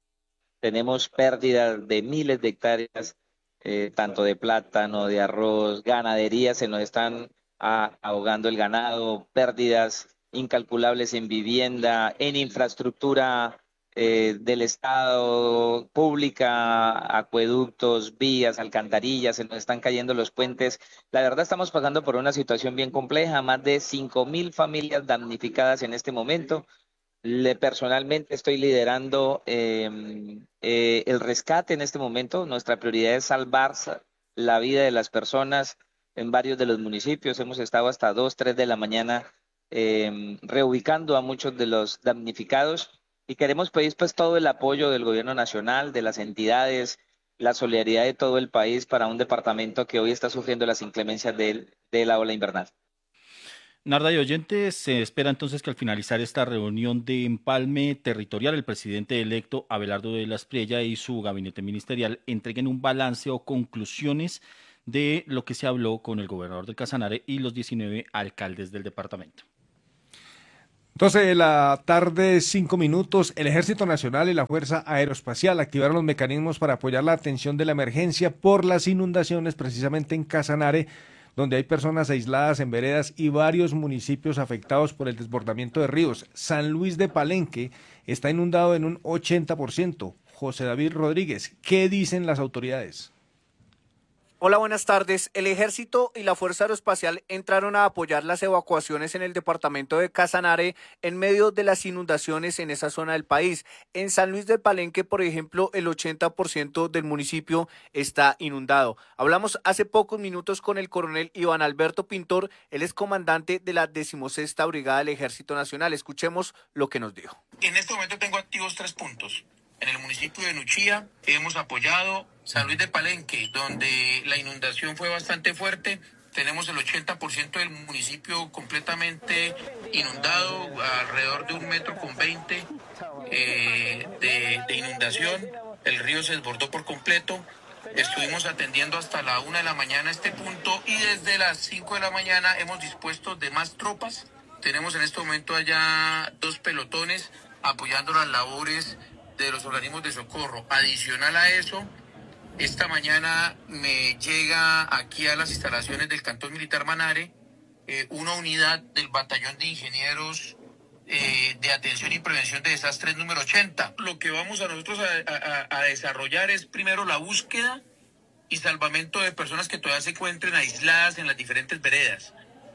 Tenemos pérdidas de miles de hectáreas, eh, tanto de plátano, de arroz, ganadería, se nos están ah, ahogando el ganado, pérdidas incalculables en vivienda, en infraestructura eh, del Estado, pública, acueductos, vías, alcantarillas, se nos están cayendo los puentes. La verdad estamos pasando por una situación bien compleja, más de cinco mil familias damnificadas en este momento. Le, personalmente estoy liderando eh, eh, el rescate en este momento. Nuestra prioridad es salvar la vida de las personas en varios de los municipios. Hemos estado hasta dos, tres de la mañana eh, reubicando a muchos de los damnificados y queremos pedir pues todo el apoyo del gobierno nacional, de las entidades, la solidaridad de todo el país para un departamento que hoy está sufriendo las inclemencias de, de la ola invernal. Narda y oyentes, se espera entonces que al finalizar esta reunión de empalme territorial, el presidente electo Abelardo de la Espriella y su gabinete ministerial entreguen un balance o conclusiones de lo que se habló con el gobernador de Casanare y los diecinueve alcaldes del departamento. doce de la tarde, cinco minutos, el Ejército Nacional y la Fuerza Aeroespacial activaron los mecanismos para apoyar la atención de la emergencia por las inundaciones precisamente en Casanare, donde hay personas aisladas en veredas y varios municipios afectados por el desbordamiento de ríos. San Luis de Palenque está inundado en un ochenta por ciento. José David Rodríguez, ¿qué dicen las autoridades? Hola, buenas tardes. El Ejército y la Fuerza Aeroespacial entraron a apoyar las evacuaciones en el departamento de Casanare en medio de las inundaciones en esa zona del país. En San Luis del Palenque, por ejemplo, el ochenta por ciento del municipio está inundado. Hablamos hace pocos minutos con el coronel Iván Alberto Pintor, él es comandante de la decimosexta Brigada del Ejército Nacional. Escuchemos lo que nos dijo. En este momento tengo activos tres puntos. En el municipio de Nuchía hemos apoyado San Luis de Palenque, donde la inundación fue bastante fuerte. Tenemos el ochenta por ciento del municipio completamente inundado, alrededor de un metro con veinte eh, de, de inundación. El río se desbordó por completo. Estuvimos atendiendo hasta la una de la mañana este punto y desde las cinco de la mañana hemos dispuesto de más tropas. Tenemos en este momento allá dos pelotones apoyando las labores de los organismos de socorro. Adicional a eso, esta mañana me llega aquí a las instalaciones del Cantón Militar Manare eh, una unidad del Batallón de Ingenieros eh, de Atención y Prevención de Desastres número ochenta. Lo que vamos a nosotros a, a, a desarrollar es primero la búsqueda y salvamento de personas que todavía se encuentren aisladas en las diferentes veredas.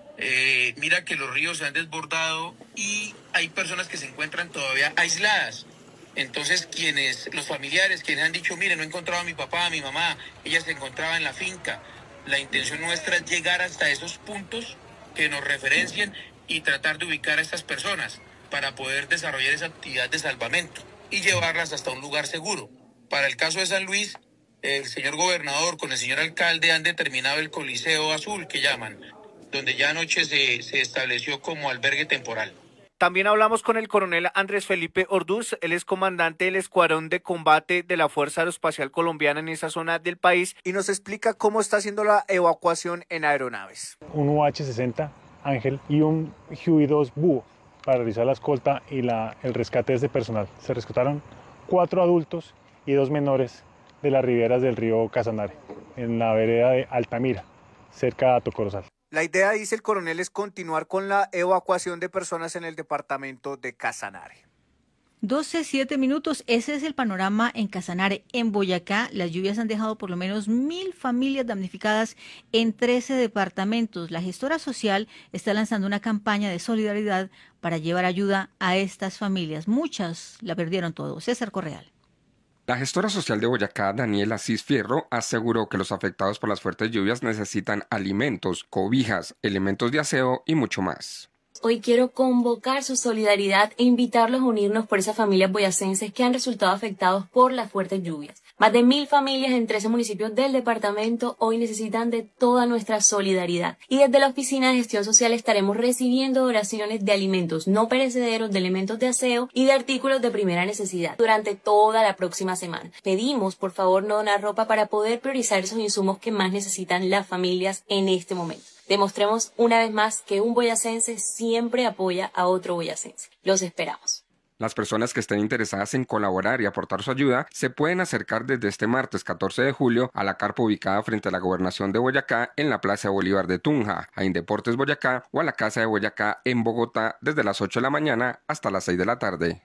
Eh, mira que los ríos se han desbordado y hay personas que se encuentran todavía aisladas. Entonces, quienes, los familiares, quienes han dicho, mire, no he encontrado a mi papá, a mi mamá, ella se encontraba en la finca. La intención nuestra es llegar hasta esos puntos que nos referencien y tratar de ubicar a estas personas para poder desarrollar esa actividad de salvamento y llevarlas hasta un lugar seguro. Para el caso de San Luis, el señor gobernador con el señor alcalde han determinado el Coliseo Azul, que llaman, donde ya anoche se, se estableció como albergue temporal. También hablamos con el coronel Andrés Felipe Orduz, él es comandante del Escuadrón de Combate de la Fuerza Aeroespacial Colombiana en esa zona del país y nos explica cómo está haciendo la evacuación en aeronaves. Un U H sesenta Ángel y un Huey dos Búho para realizar la escolta y la, el rescate de este personal. Se rescataron cuatro adultos y dos menores de las riberas del río Casanare, en la vereda de Altamira, cerca de Tocorozal. La idea, dice el coronel, es continuar con la evacuación de personas en el departamento de Casanare. doce, siete minutos, ese es el panorama en Casanare. En Boyacá, las lluvias han dejado por lo menos mil familias damnificadas en trece departamentos. La gestora social está lanzando una campaña de solidaridad para llevar ayuda a estas familias. Muchas la perdieron todo. César Correal. La gestora social de Boyacá, Daniela Cis Fierro, aseguró que los afectados por las fuertes lluvias necesitan alimentos, cobijas, elementos de aseo y mucho más. Hoy quiero convocar su solidaridad e invitarlos a unirnos por esas familias boyacenses que han resultado afectados por las fuertes lluvias. Más de mil familias en trece municipios del departamento hoy necesitan de toda nuestra solidaridad. Y desde la Oficina de Gestión Social estaremos recibiendo donaciones de alimentos no perecederos, de elementos de aseo y de artículos de primera necesidad durante toda la próxima semana. Pedimos, por favor, no donar ropa para poder priorizar esos insumos que más necesitan las familias en este momento. Demostremos una vez más que un boyacense siempre apoya a otro boyacense. Los esperamos. Las personas que estén interesadas en colaborar y aportar su ayuda se pueden acercar desde este martes catorce de julio a la carpa ubicada frente a la Gobernación de Boyacá en la Plaza Bolívar de Tunja, a Indeportes Boyacá o a la Casa de Boyacá en Bogotá desde las ocho de la mañana hasta las seis de la tarde.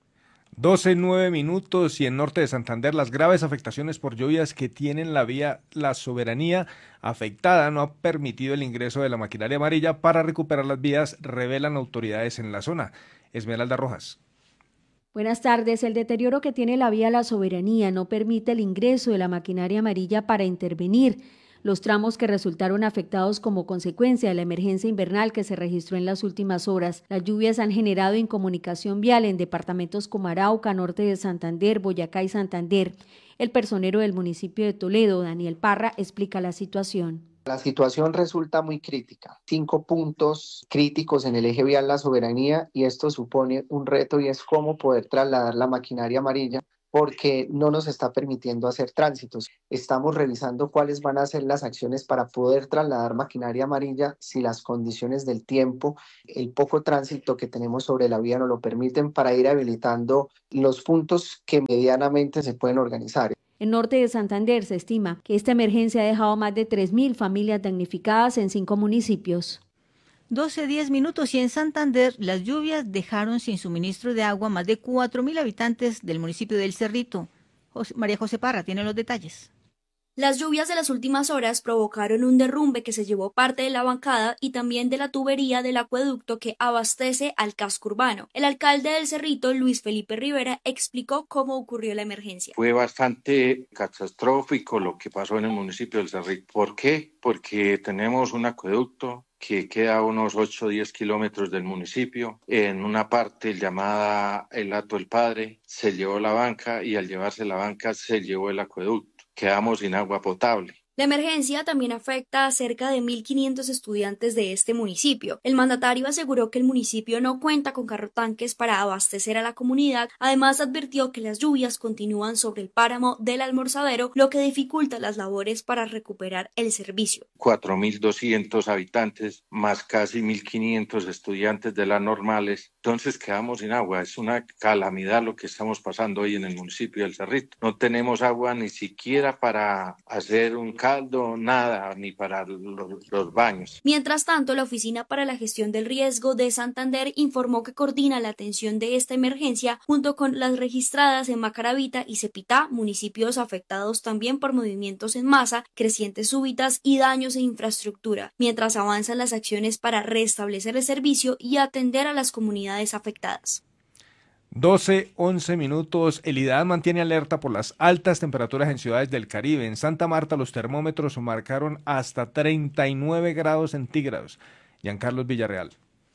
doce, nueve minutos y en norte de Santander las graves afectaciones por lluvias que tienen la vía La Soberanía afectada no ha permitido el ingreso de la maquinaria amarilla para recuperar las vías, revelan autoridades en la zona. Esmeralda Rojas. Buenas tardes. El deterioro que tiene la vía La Soberanía no permite el ingreso de la maquinaria amarilla para intervenir los tramos que resultaron afectados como consecuencia de la emergencia invernal que se registró en las últimas horas. Las lluvias han generado incomunicación vial en departamentos como Arauca, norte de Santander, Boyacá y Santander. El personero del municipio de Toledo, Daniel Parra, explica la situación. La situación resulta muy crítica. Cinco puntos críticos en el eje vial La Soberanía, y esto supone un reto, y es cómo poder trasladar la maquinaria amarilla, porque no nos está permitiendo hacer tránsitos. Estamos revisando cuáles van a ser las acciones para poder trasladar maquinaria amarilla si las condiciones del tiempo, el poco tránsito que tenemos sobre la vía no lo permiten, para ir habilitando los puntos que medianamente se pueden organizar. En norte de Santander se estima que esta emergencia ha dejado más de tres mil familias damnificadas en cinco municipios. doce diez minutos y en Santander las lluvias dejaron sin suministro de agua más de cuatro mil habitantes del municipio del Cerrito. José, María José Parra tiene los detalles. Las lluvias de las últimas horas provocaron un derrumbe que se llevó parte de la bancada y también de la tubería del acueducto que abastece al casco urbano. El alcalde del Cerrito, Luis Felipe Rivera, explicó cómo ocurrió la emergencia. Fue bastante catastrófico lo que pasó en el municipio del Cerrito. ¿Por qué? Porque tenemos un acueducto que queda a unos ocho o diez kilómetros del municipio. En una parte llamada el Hato del Padre se llevó la banca, y al llevarse la banca se llevó el acueducto. Quedamos sin agua potable. La emergencia también afecta a cerca de mil quinientos estudiantes de este municipio. El mandatario aseguró que el municipio no cuenta con carrotanques para abastecer a la comunidad. Además, advirtió que las lluvias continúan sobre el páramo del Almorzadero, lo que dificulta las labores para recuperar el servicio. cuatro mil doscientos habitantes, más casi mil quinientos estudiantes de las normales. Entonces quedamos sin agua. Es una calamidad lo que estamos pasando hoy en el municipio del Cerrito. No tenemos agua ni siquiera para hacer un caldo, nada, ni para los, los baños. Mientras tanto, la Oficina para la Gestión del Riesgo de Santander informó que coordina la atención de esta emergencia junto con las registradas en Macaravita y Cepitá, municipios afectados también por movimientos en masa, crecientes súbitas y daños en infraestructura, mientras avanzan las acciones para restablecer el servicio y atender a las comunidades afectadas. doce once minutos. El IDAN mantiene alerta por las altas temperaturas en ciudades del Caribe. En Santa Marta los termómetros marcaron hasta treinta y nueve grados centígrados. Giancarlos Villarreal.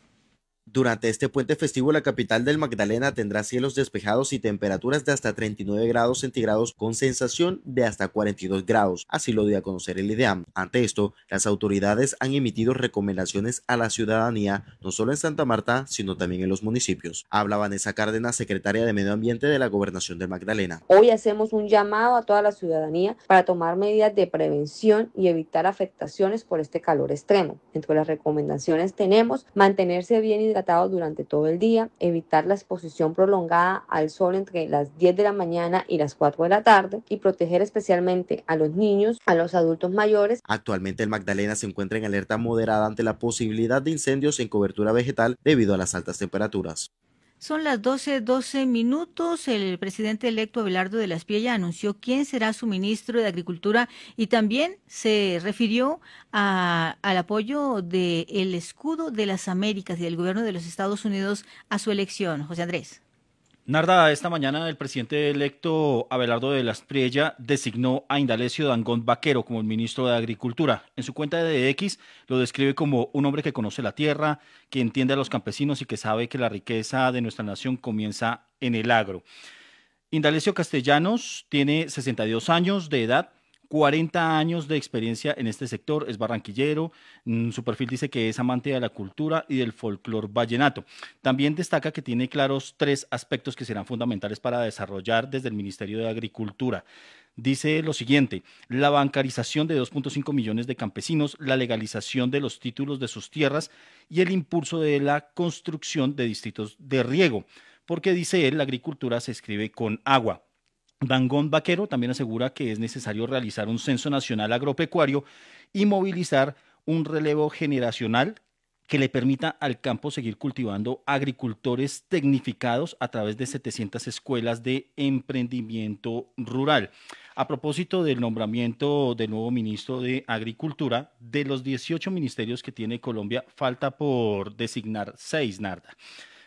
Durante este puente festivo, la capital del Magdalena tendrá cielos despejados y temperaturas de hasta treinta y nueve grados centígrados con sensación de hasta cuarenta y dos grados, así lo dio a conocer el IDEAM. Ante esto, las autoridades han emitido recomendaciones a la ciudadanía, no solo en Santa Marta, sino también en los municipios. Habla Vanessa Cárdenas, secretaria de Medio Ambiente de la Gobernación del Magdalena. Hoy hacemos un llamado a toda la ciudadanía para tomar medidas de prevención y evitar afectaciones por este calor extremo. Entre las recomendaciones tenemos mantenerse bien hidratado durante todo el día, evitar la exposición prolongada al sol entre las diez de la mañana y las cuatro de la tarde y proteger especialmente a los niños, a los adultos mayores. Actualmente el Magdalena se encuentra en alerta moderada ante la posibilidad de incendios en cobertura vegetal debido a las altas temperaturas. Son las doce doce minutos. El presidente electo Abelardo de la Espriella anunció quién será su ministro de Agricultura y también se refirió a, al apoyo del escudo de las Américas y del gobierno de los Estados Unidos a su elección. José Andrés. Narda, esta mañana el presidente electo Abelardo de la Espriella designó a Indalecio Dangond Vaquero como el ministro de Agricultura. En su cuenta de X lo describe como un hombre que conoce la tierra, que entiende a los campesinos y que sabe que la riqueza de nuestra nación comienza en el agro. Indalecio Castellanos tiene sesenta y dos años de edad, cuarenta años de experiencia en este sector, es barranquillero, su perfil dice que es amante de la cultura y del folclor vallenato. También destaca que tiene claros tres aspectos que serán fundamentales para desarrollar desde el Ministerio de Agricultura. Dice lo siguiente: la bancarización de dos punto cinco millones de campesinos, la legalización de los títulos de sus tierras y el impulso de la construcción de distritos de riego, porque dice él, la agricultura se escribe con agua. Dangond Vaquero también asegura que es necesario realizar un censo nacional agropecuario y movilizar un relevo generacional que le permita al campo seguir cultivando agricultores tecnificados a través de setecientas escuelas de emprendimiento rural. A propósito del nombramiento del nuevo ministro de Agricultura, de los dieciocho ministerios que tiene Colombia, falta por designar seis, Narda.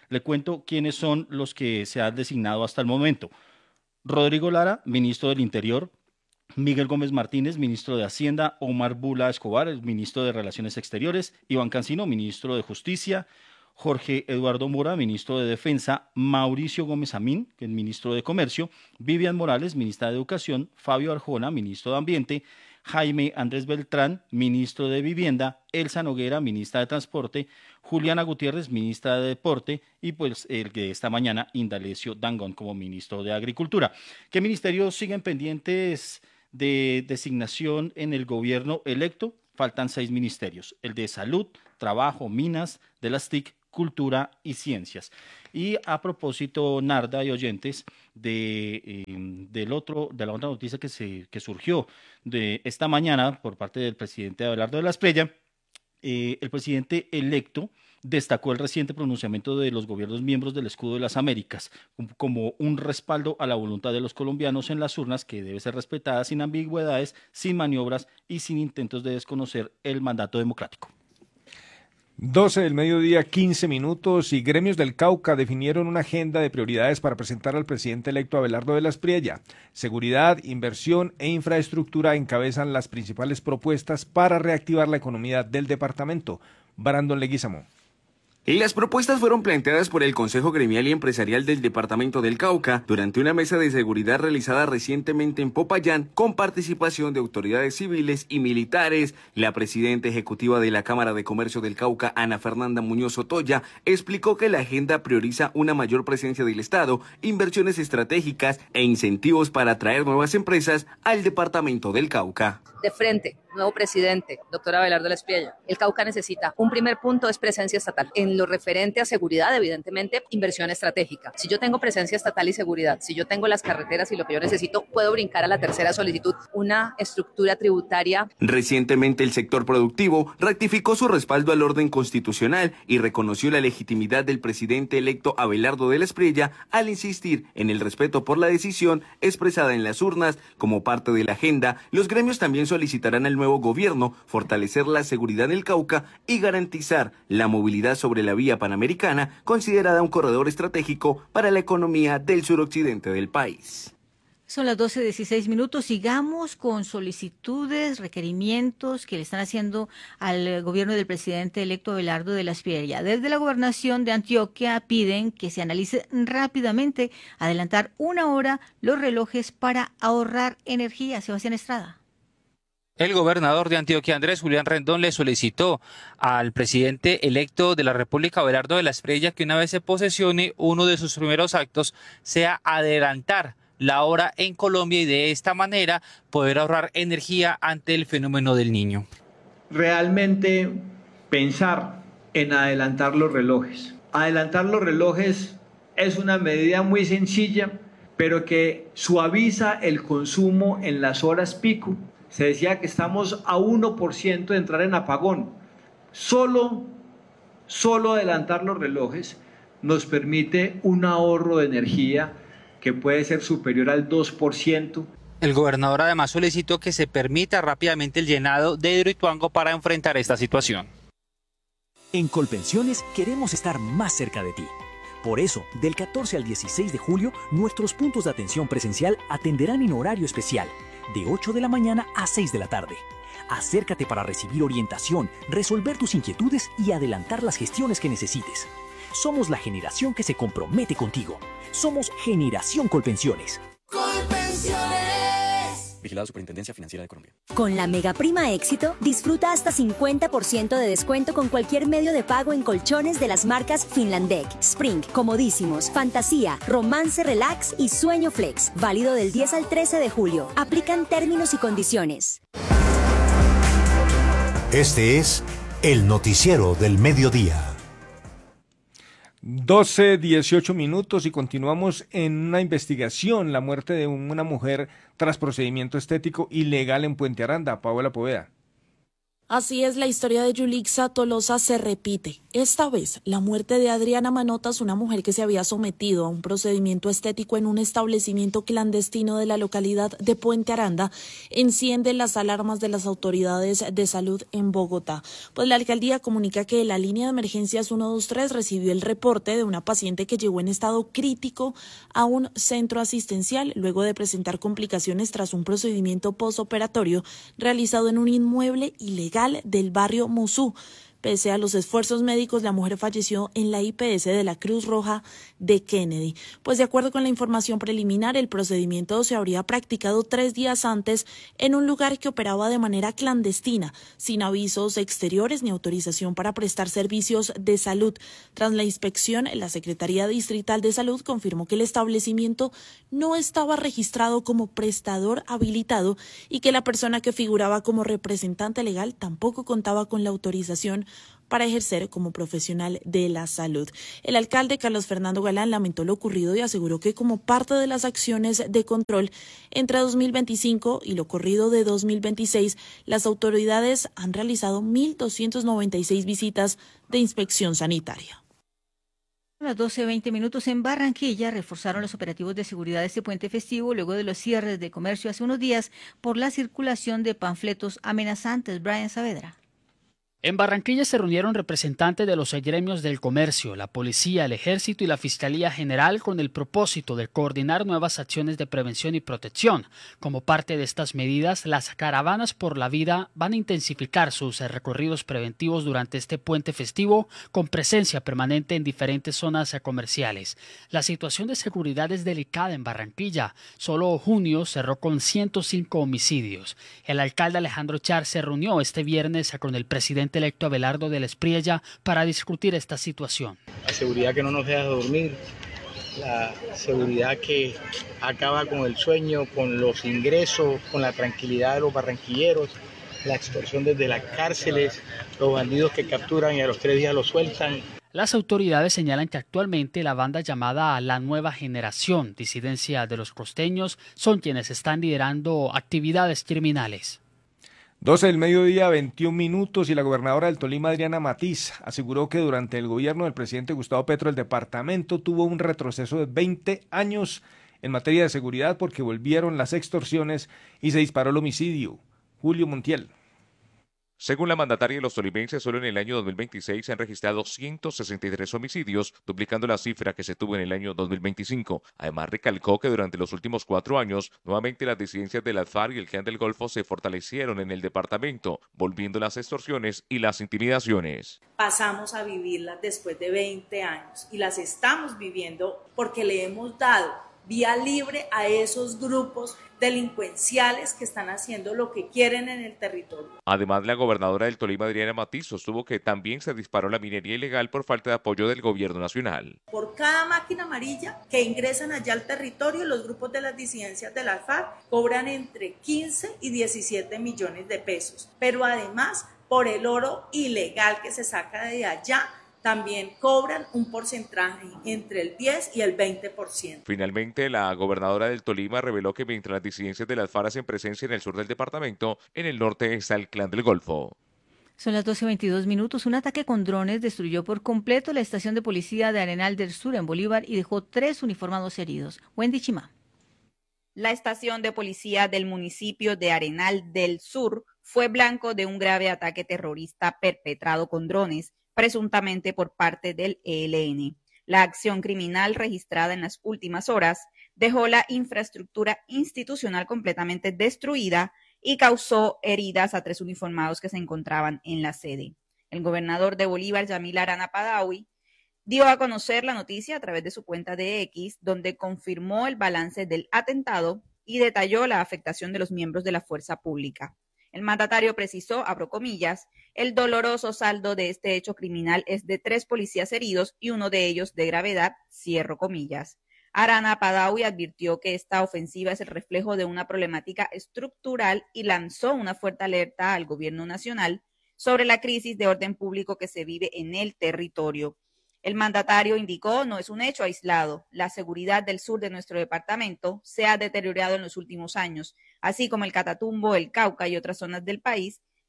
Le cuento quiénes son los que se han designado hasta el momento. Rodrigo Lara, ministro del Interior. Miguel Gómez Martínez, ministro de Hacienda. Omar Bula Escobar, el ministro de Relaciones Exteriores. Iván Cancino, ministro de Justicia. Jorge Eduardo Mora, ministro de Defensa. Mauricio Gómez Amín, que es ministro de Comercio. Vivian Morales, ministra de Educación. Fabio Arjona, ministro de Ambiente. Jaime Andrés Beltrán, ministro de Vivienda. Elsa Noguera, ministra de Transporte. Juliana Gutiérrez, ministra de Deporte. Y pues el de esta mañana, Indalecio Dangond, como ministro de Agricultura. ¿Qué ministerios siguen pendientes de designación en el gobierno electo? Faltan seis ministerios: el de Salud, Trabajo, Minas, de las T I C, Cultura y Ciencias. Y a propósito, Narda y oyentes, de, eh, del otro, de la otra noticia que, se, que surgió de esta mañana por parte del presidente Abelardo de la Espriella, eh, el presidente electo destacó el reciente pronunciamiento de los gobiernos miembros del Escudo de las Américas como un respaldo a la voluntad de los colombianos en las urnas, que debe ser respetada sin ambigüedades, sin maniobras y sin intentos de desconocer el mandato democrático. doce del mediodía, quince minutos, y gremios del Cauca definieron una agenda de prioridades para presentar al presidente electo Abelardo de la Espriella. Seguridad, inversión e infraestructura encabezan las principales propuestas para reactivar la economía del departamento. Brandon Leguízamo. Las propuestas fueron planteadas por el Consejo Gremial y Empresarial del Departamento del Cauca durante una mesa de seguridad realizada recientemente en Popayán con participación de autoridades civiles y militares. La presidenta ejecutiva de la Cámara de Comercio del Cauca, Ana Fernanda Muñoz Otoya, explicó que la agenda prioriza una mayor presencia del Estado, inversiones estratégicas e incentivos para atraer nuevas empresas al Departamento del Cauca. De frente, nuevo presidente, doctor Abelardo de la Espriella. El Cauca necesita, un primer punto es presencia estatal. En lo referente a seguridad, evidentemente, inversión estratégica. Si yo tengo presencia estatal y seguridad, si yo tengo las carreteras y lo que yo necesito, puedo brincar a la tercera solicitud, una estructura tributaria. Recientemente el sector productivo rectificó su respaldo al orden constitucional y reconoció la legitimidad del presidente electo Abelardo de la Espriella al insistir en el respeto por la decisión expresada en las urnas. Como parte de la agenda, los gremios también solicitarán al nuevo gobierno fortalecer la seguridad en el Cauca y garantizar la movilidad sobre la vía panamericana, considerada un corredor estratégico para la economía del suroccidente del país. Son las doce dieciséis minutos. Sigamos con solicitudes, requerimientos que le están haciendo al gobierno del presidente electo Abelardo de la Espriella. Desde la gobernación de Antioquia piden que se analice rápidamente adelantar una hora los relojes para ahorrar energía. Sebastián Estrada. El gobernador de Antioquia, Andrés Julián Rendón, le solicitó al presidente electo de la República, Abelardo de la Espriella, que una vez se posesione, uno de sus primeros actos sea adelantar la hora en Colombia y de esta manera poder ahorrar energía ante el fenómeno del Niño. Realmente pensar en adelantar los relojes. Adelantar los relojes es una medida muy sencilla, pero que suaviza el consumo en las horas pico. Se decía que estamos a uno por ciento de entrar en apagón. Solo, solo adelantar los relojes nos permite un ahorro de energía que puede ser superior al dos por ciento. El gobernador además solicitó que se permita rápidamente el llenado de Hidroituango para enfrentar esta situación. En Colpensiones queremos estar más cerca de ti. Por eso, del catorce al dieciséis de julio, nuestros puntos de atención presencial atenderán en horario especial, de ocho de la mañana a seis de la tarde. Acércate para recibir orientación, resolver tus inquietudes y adelantar las gestiones que necesites. Somos la generación que se compromete contigo. Somos Generación Colpensiones. Colpensiones. Vigilado Superintendencia Financiera de Colombia. Con la Mega Prima Éxito, disfruta hasta cincuenta por ciento de descuento con cualquier medio de pago en colchones de las marcas Finlandec, Spring, Comodísimos, Fantasía, Romance Relax y Sueño Flex. Válido del diez al trece de julio. Aplican términos y condiciones. Este es el noticiero del mediodía. doce, dieciocho minutos y continuamos en una investigación, la muerte de una mujer tras procedimiento estético ilegal en Puente Aranda. Paola Poveda. Así es, la historia de Yulixa Tolosa se repite. Esta vez, la muerte de Adriana Manotas, una mujer que se había sometido a un procedimiento estético en un establecimiento clandestino de la localidad de Puente Aranda, enciende las alarmas de las autoridades de salud en Bogotá. Pues la alcaldía comunica que la línea de emergencias ciento veintitrés recibió el reporte de una paciente que llegó en estado crítico a un centro asistencial luego de presentar complicaciones tras un procedimiento postoperatorio realizado en un inmueble ilegal del barrio Musú. Pese a los esfuerzos médicos, la mujer falleció en la I P S de la Cruz Roja de Kennedy. Pues de acuerdo con la información preliminar, el procedimiento se habría practicado tres días antes en un lugar que operaba de manera clandestina, sin avisos exteriores ni autorización para prestar servicios de salud. Tras la inspección, la Secretaría Distrital de Salud confirmó que el establecimiento no estaba registrado como prestador habilitado y que la persona que figuraba como representante legal tampoco contaba con la autorización para ejercer como profesional de la salud. El alcalde Carlos Fernando Galán lamentó lo ocurrido y aseguró que como parte de las acciones de control entre dos mil veinticinco y lo corrido de dos mil veintiséis, las autoridades han realizado mil doscientas noventa y seis visitas de inspección sanitaria. A las doce veinte minutos en Barranquilla reforzaron los operativos de seguridad de este puente festivo luego de los cierres de comercio hace unos días por la circulación de panfletos amenazantes. Brian Saavedra. En Barranquilla se reunieron representantes de los gremios del comercio, la policía, el ejército y la Fiscalía General con el propósito de coordinar nuevas acciones de prevención y protección. Como parte de estas medidas, las caravanas por la vida van a intensificar sus recorridos preventivos durante este puente festivo con presencia permanente en diferentes zonas comerciales. La situación de seguridad es delicada en Barranquilla. Solo junio cerró con ciento cinco homicidios. El alcalde Alejandro Char se reunió este viernes con el presidente electo Abelardo del Espriella para discutir esta situación. La seguridad que no nos deja dormir, la seguridad que acaba con el sueño, con los ingresos, con la tranquilidad de los barranquilleros, la extorsión desde las cárceles, los bandidos que capturan y a los tres días los sueltan. Las autoridades señalan que actualmente la banda llamada La Nueva Generación, disidencia de los costeños, son quienes están liderando actividades criminales. doce del mediodía, veintiún minutos, y la gobernadora del Tolima, Adriana Matiz, aseguró que durante el gobierno del presidente Gustavo Petro el departamento tuvo un retroceso de veinte años en materia de seguridad porque volvieron las extorsiones y se disparó el homicidio. Julio Montiel. Según la mandataria, los tolimenses solo en el año dos mil veintiséis se han registrado ciento sesenta y tres homicidios, duplicando la cifra que se tuvo en el año dos mil veinticinco. Además, recalcó que durante los últimos cuatro años, nuevamente las disidencias de las FARC y el Clan del Golfo se fortalecieron en el departamento, volviendo las extorsiones y las intimidaciones. Pasamos a vivirlas después de veinte años y las estamos viviendo porque le hemos dado vía libre a esos grupos delincuenciales que están haciendo lo que quieren en el territorio. Además, la gobernadora del Tolima, Adriana Matiz, sostuvo que también se disparó la minería ilegal por falta de apoyo del gobierno nacional. Por cada máquina amarilla que ingresan allá al territorio, los grupos de las disidencias de la FARC cobran entre quince y diecisiete millones de pesos. Pero además, por el oro ilegal que se saca de allá, también cobran un porcentaje entre el diez y el veinte por ciento. Finalmente, la gobernadora del Tolima reveló que mientras las disidencias de las FARC hacen presencia en el sur del departamento, en el norte está el Clan del Golfo. Son las doce veintidós minutos. Un ataque con drones destruyó por completo la estación de policía de Arenal del Sur en Bolívar y dejó tres uniformados heridos. Wendy Chimá. La estación de policía del municipio de Arenal del Sur fue blanco de un grave ataque terrorista perpetrado con drones, presuntamente por parte del E L N. La acción criminal registrada en las últimas horas dejó la infraestructura institucional completamente destruida y causó heridas a tres uniformados que se encontraban en la sede. El gobernador de Bolívar, Yamil Arana Padawi, dio a conocer la noticia a través de su cuenta de X, donde confirmó el balance del atentado y detalló la afectación de los miembros de la fuerza pública. El mandatario precisó, abro comillas, el doloroso saldo de este hecho criminal es de tres policías heridos y uno de ellos de gravedad, cierro comillas. Arana Padawi advirtió que esta ofensiva es el reflejo de una problemática estructural y lanzó una fuerte alerta al gobierno nacional sobre la crisis de orden público que se vive en el territorio. El mandatario indicó, no es un hecho aislado, la seguridad del sur de nuestro departamento se ha deteriorado en los últimos años, así como el Catatumbo, el Cauca y otras zonas del país,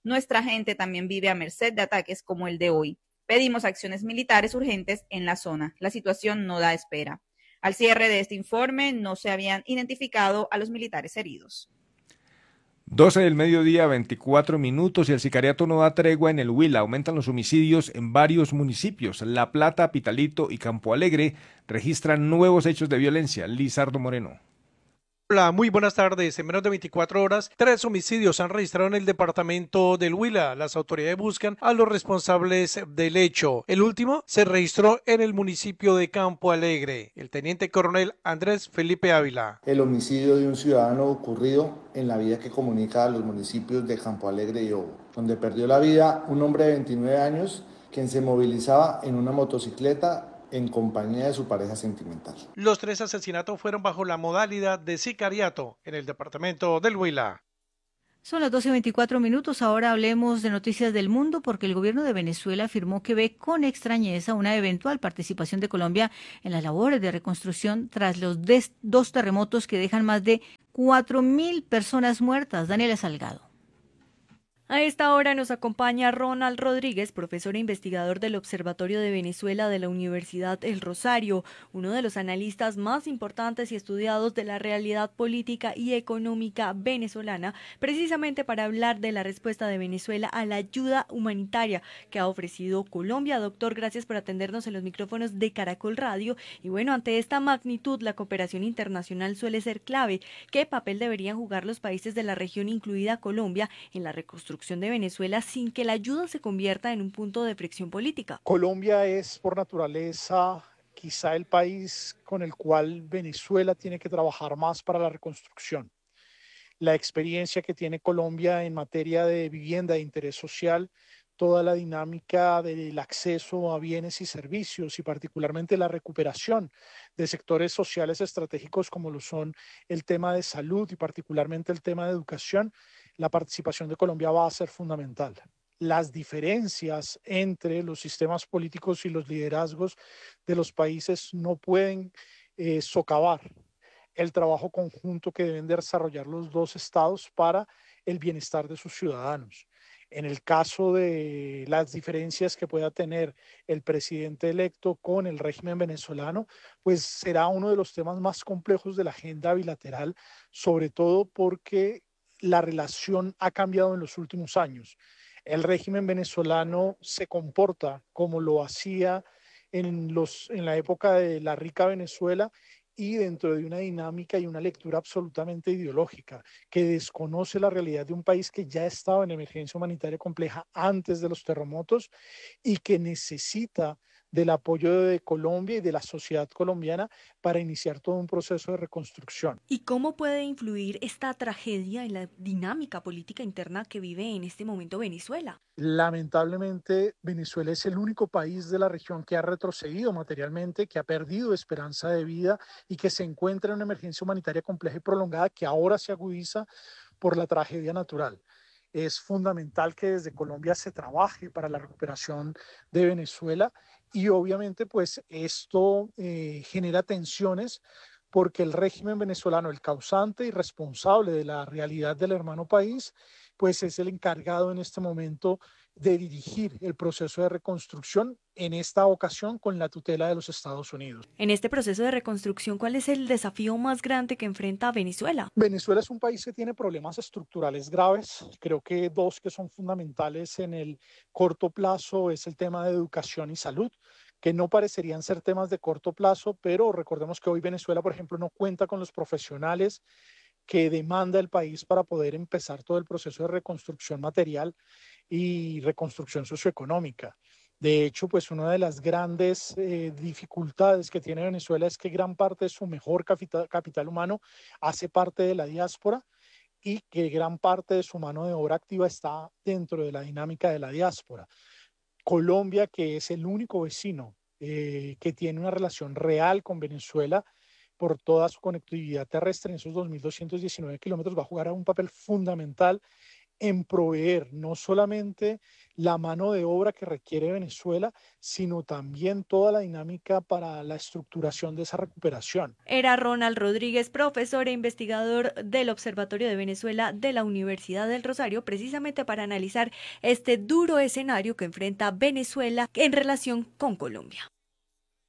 Nuestra gente también vive a merced de ataques como el de hoy. Pedimos acciones militares urgentes en la zona. La situación no da espera. Al cierre de este informe no se habían identificado a los militares heridos. doce del mediodía, veinticuatro minutos, y el sicariato no da tregua en el Huila. Aumentan los homicidios en varios municipios. La Plata, Pitalito y Campo Alegre registran nuevos hechos de violencia. Lizardo Moreno. Hola, muy buenas tardes. En menos de veinticuatro horas, tres homicidios se han registrado en el departamento del Huila. Las autoridades buscan a los responsables del hecho. El último se registró en el municipio de Campo Alegre. El teniente coronel Andrés Felipe Ávila. El homicidio de un ciudadano ocurrido en la vía que comunica a los municipios de Campo Alegre y Obo, donde perdió la vida un hombre de veintinueve años quien se movilizaba en una motocicleta en compañía de su pareja sentimental. Los tres asesinatos fueron bajo la modalidad de sicariato en el departamento del Huila. Son las doce y veinticuatro minutos, ahora hablemos de noticias del mundo porque el gobierno de Venezuela afirmó que ve con extrañeza una eventual participación de Colombia en las labores de reconstrucción tras los dos terremotos que dejan más de cuatro mil personas muertas. Daniela Salgado. A esta hora nos acompaña Ronald Rodríguez, profesor e investigador del Observatorio de Venezuela de la Universidad El Rosario, uno de los analistas más importantes y estudiados de la realidad política y económica venezolana, precisamente para hablar de la respuesta de Venezuela a la ayuda humanitaria que ha ofrecido Colombia. Doctor, gracias por atendernos en los micrófonos de Caracol Radio. Y bueno, ante esta magnitud, la cooperación internacional suele ser clave. ¿Qué papel deberían jugar los países de la región, incluida Colombia, en la reconstrucción de Venezuela sin que la ayuda se convierta en un punto de fricción política? Colombia es por naturaleza quizá el país con el cual Venezuela tiene que trabajar más para la reconstrucción. La experiencia que tiene Colombia en materia de vivienda de interés social, toda la dinámica del acceso a bienes y servicios y particularmente la recuperación de sectores sociales estratégicos como lo son el tema de salud y particularmente el tema de educación, la participación de Colombia va a ser fundamental. Las diferencias entre los sistemas políticos y los liderazgos de los países no pueden eh, socavar el trabajo conjunto que deben de desarrollar los dos estados para el bienestar de sus ciudadanos. En el caso de las diferencias que pueda tener el presidente electo con el régimen venezolano, pues será uno de los temas más complejos de la agenda bilateral, sobre todo porque la relación ha cambiado en los últimos años. El régimen venezolano se comporta como lo hacía en, los, en la época de la rica Venezuela y dentro de una dinámica y una lectura absolutamente ideológica que desconoce la realidad de un país que ya estaba en emergencia humanitaria compleja antes de los terremotos y que necesita del apoyo de Colombia y de la sociedad colombiana para iniciar todo un proceso de reconstrucción. ¿Y cómo puede influir esta tragedia en la dinámica política interna que vive en este momento Venezuela? Lamentablemente, Venezuela es el único país de la región que ha retrocedido materialmente, que ha perdido esperanza de vida y que se encuentra en una emergencia humanitaria compleja y prolongada que ahora se agudiza por la tragedia natural. Es fundamental que desde Colombia se trabaje para la recuperación de Venezuela y obviamente pues esto eh, genera tensiones porque el régimen venezolano, el causante y responsable de la realidad del hermano país, pues es el encargado en este momento de dirigir el proceso de reconstrucción, en esta ocasión con la tutela de los Estados Unidos. En este proceso de reconstrucción, ¿cuál es el desafío más grande que enfrenta Venezuela? Venezuela es un país que tiene problemas estructurales graves. Creo que dos que son fundamentales en el corto plazo es el tema de educación y salud, que no parecerían ser temas de corto plazo, pero recordemos que hoy Venezuela, por ejemplo, no cuenta con los profesionales que demanda el país para poder empezar todo el proceso de reconstrucción material y reconstrucción socioeconómica. De hecho, pues una de las grandes eh, dificultades que tiene Venezuela es que gran parte de su mejor capital, capital humano hace parte de la diáspora y que gran parte de su mano de obra activa está dentro de la dinámica de la diáspora. Colombia, que es el único vecino eh, que tiene una relación real con Venezuela por toda su conectividad terrestre en esos dos mil doscientos diecinueve kilómetros, va a jugar un papel fundamental en proveer no solamente la mano de obra que requiere Venezuela, sino también toda la dinámica para la estructuración de esa recuperación. Era Ronald Rodríguez, profesor e investigador del Observatorio de Venezuela de la Universidad del Rosario, precisamente para analizar este duro escenario que enfrenta Venezuela en relación con Colombia.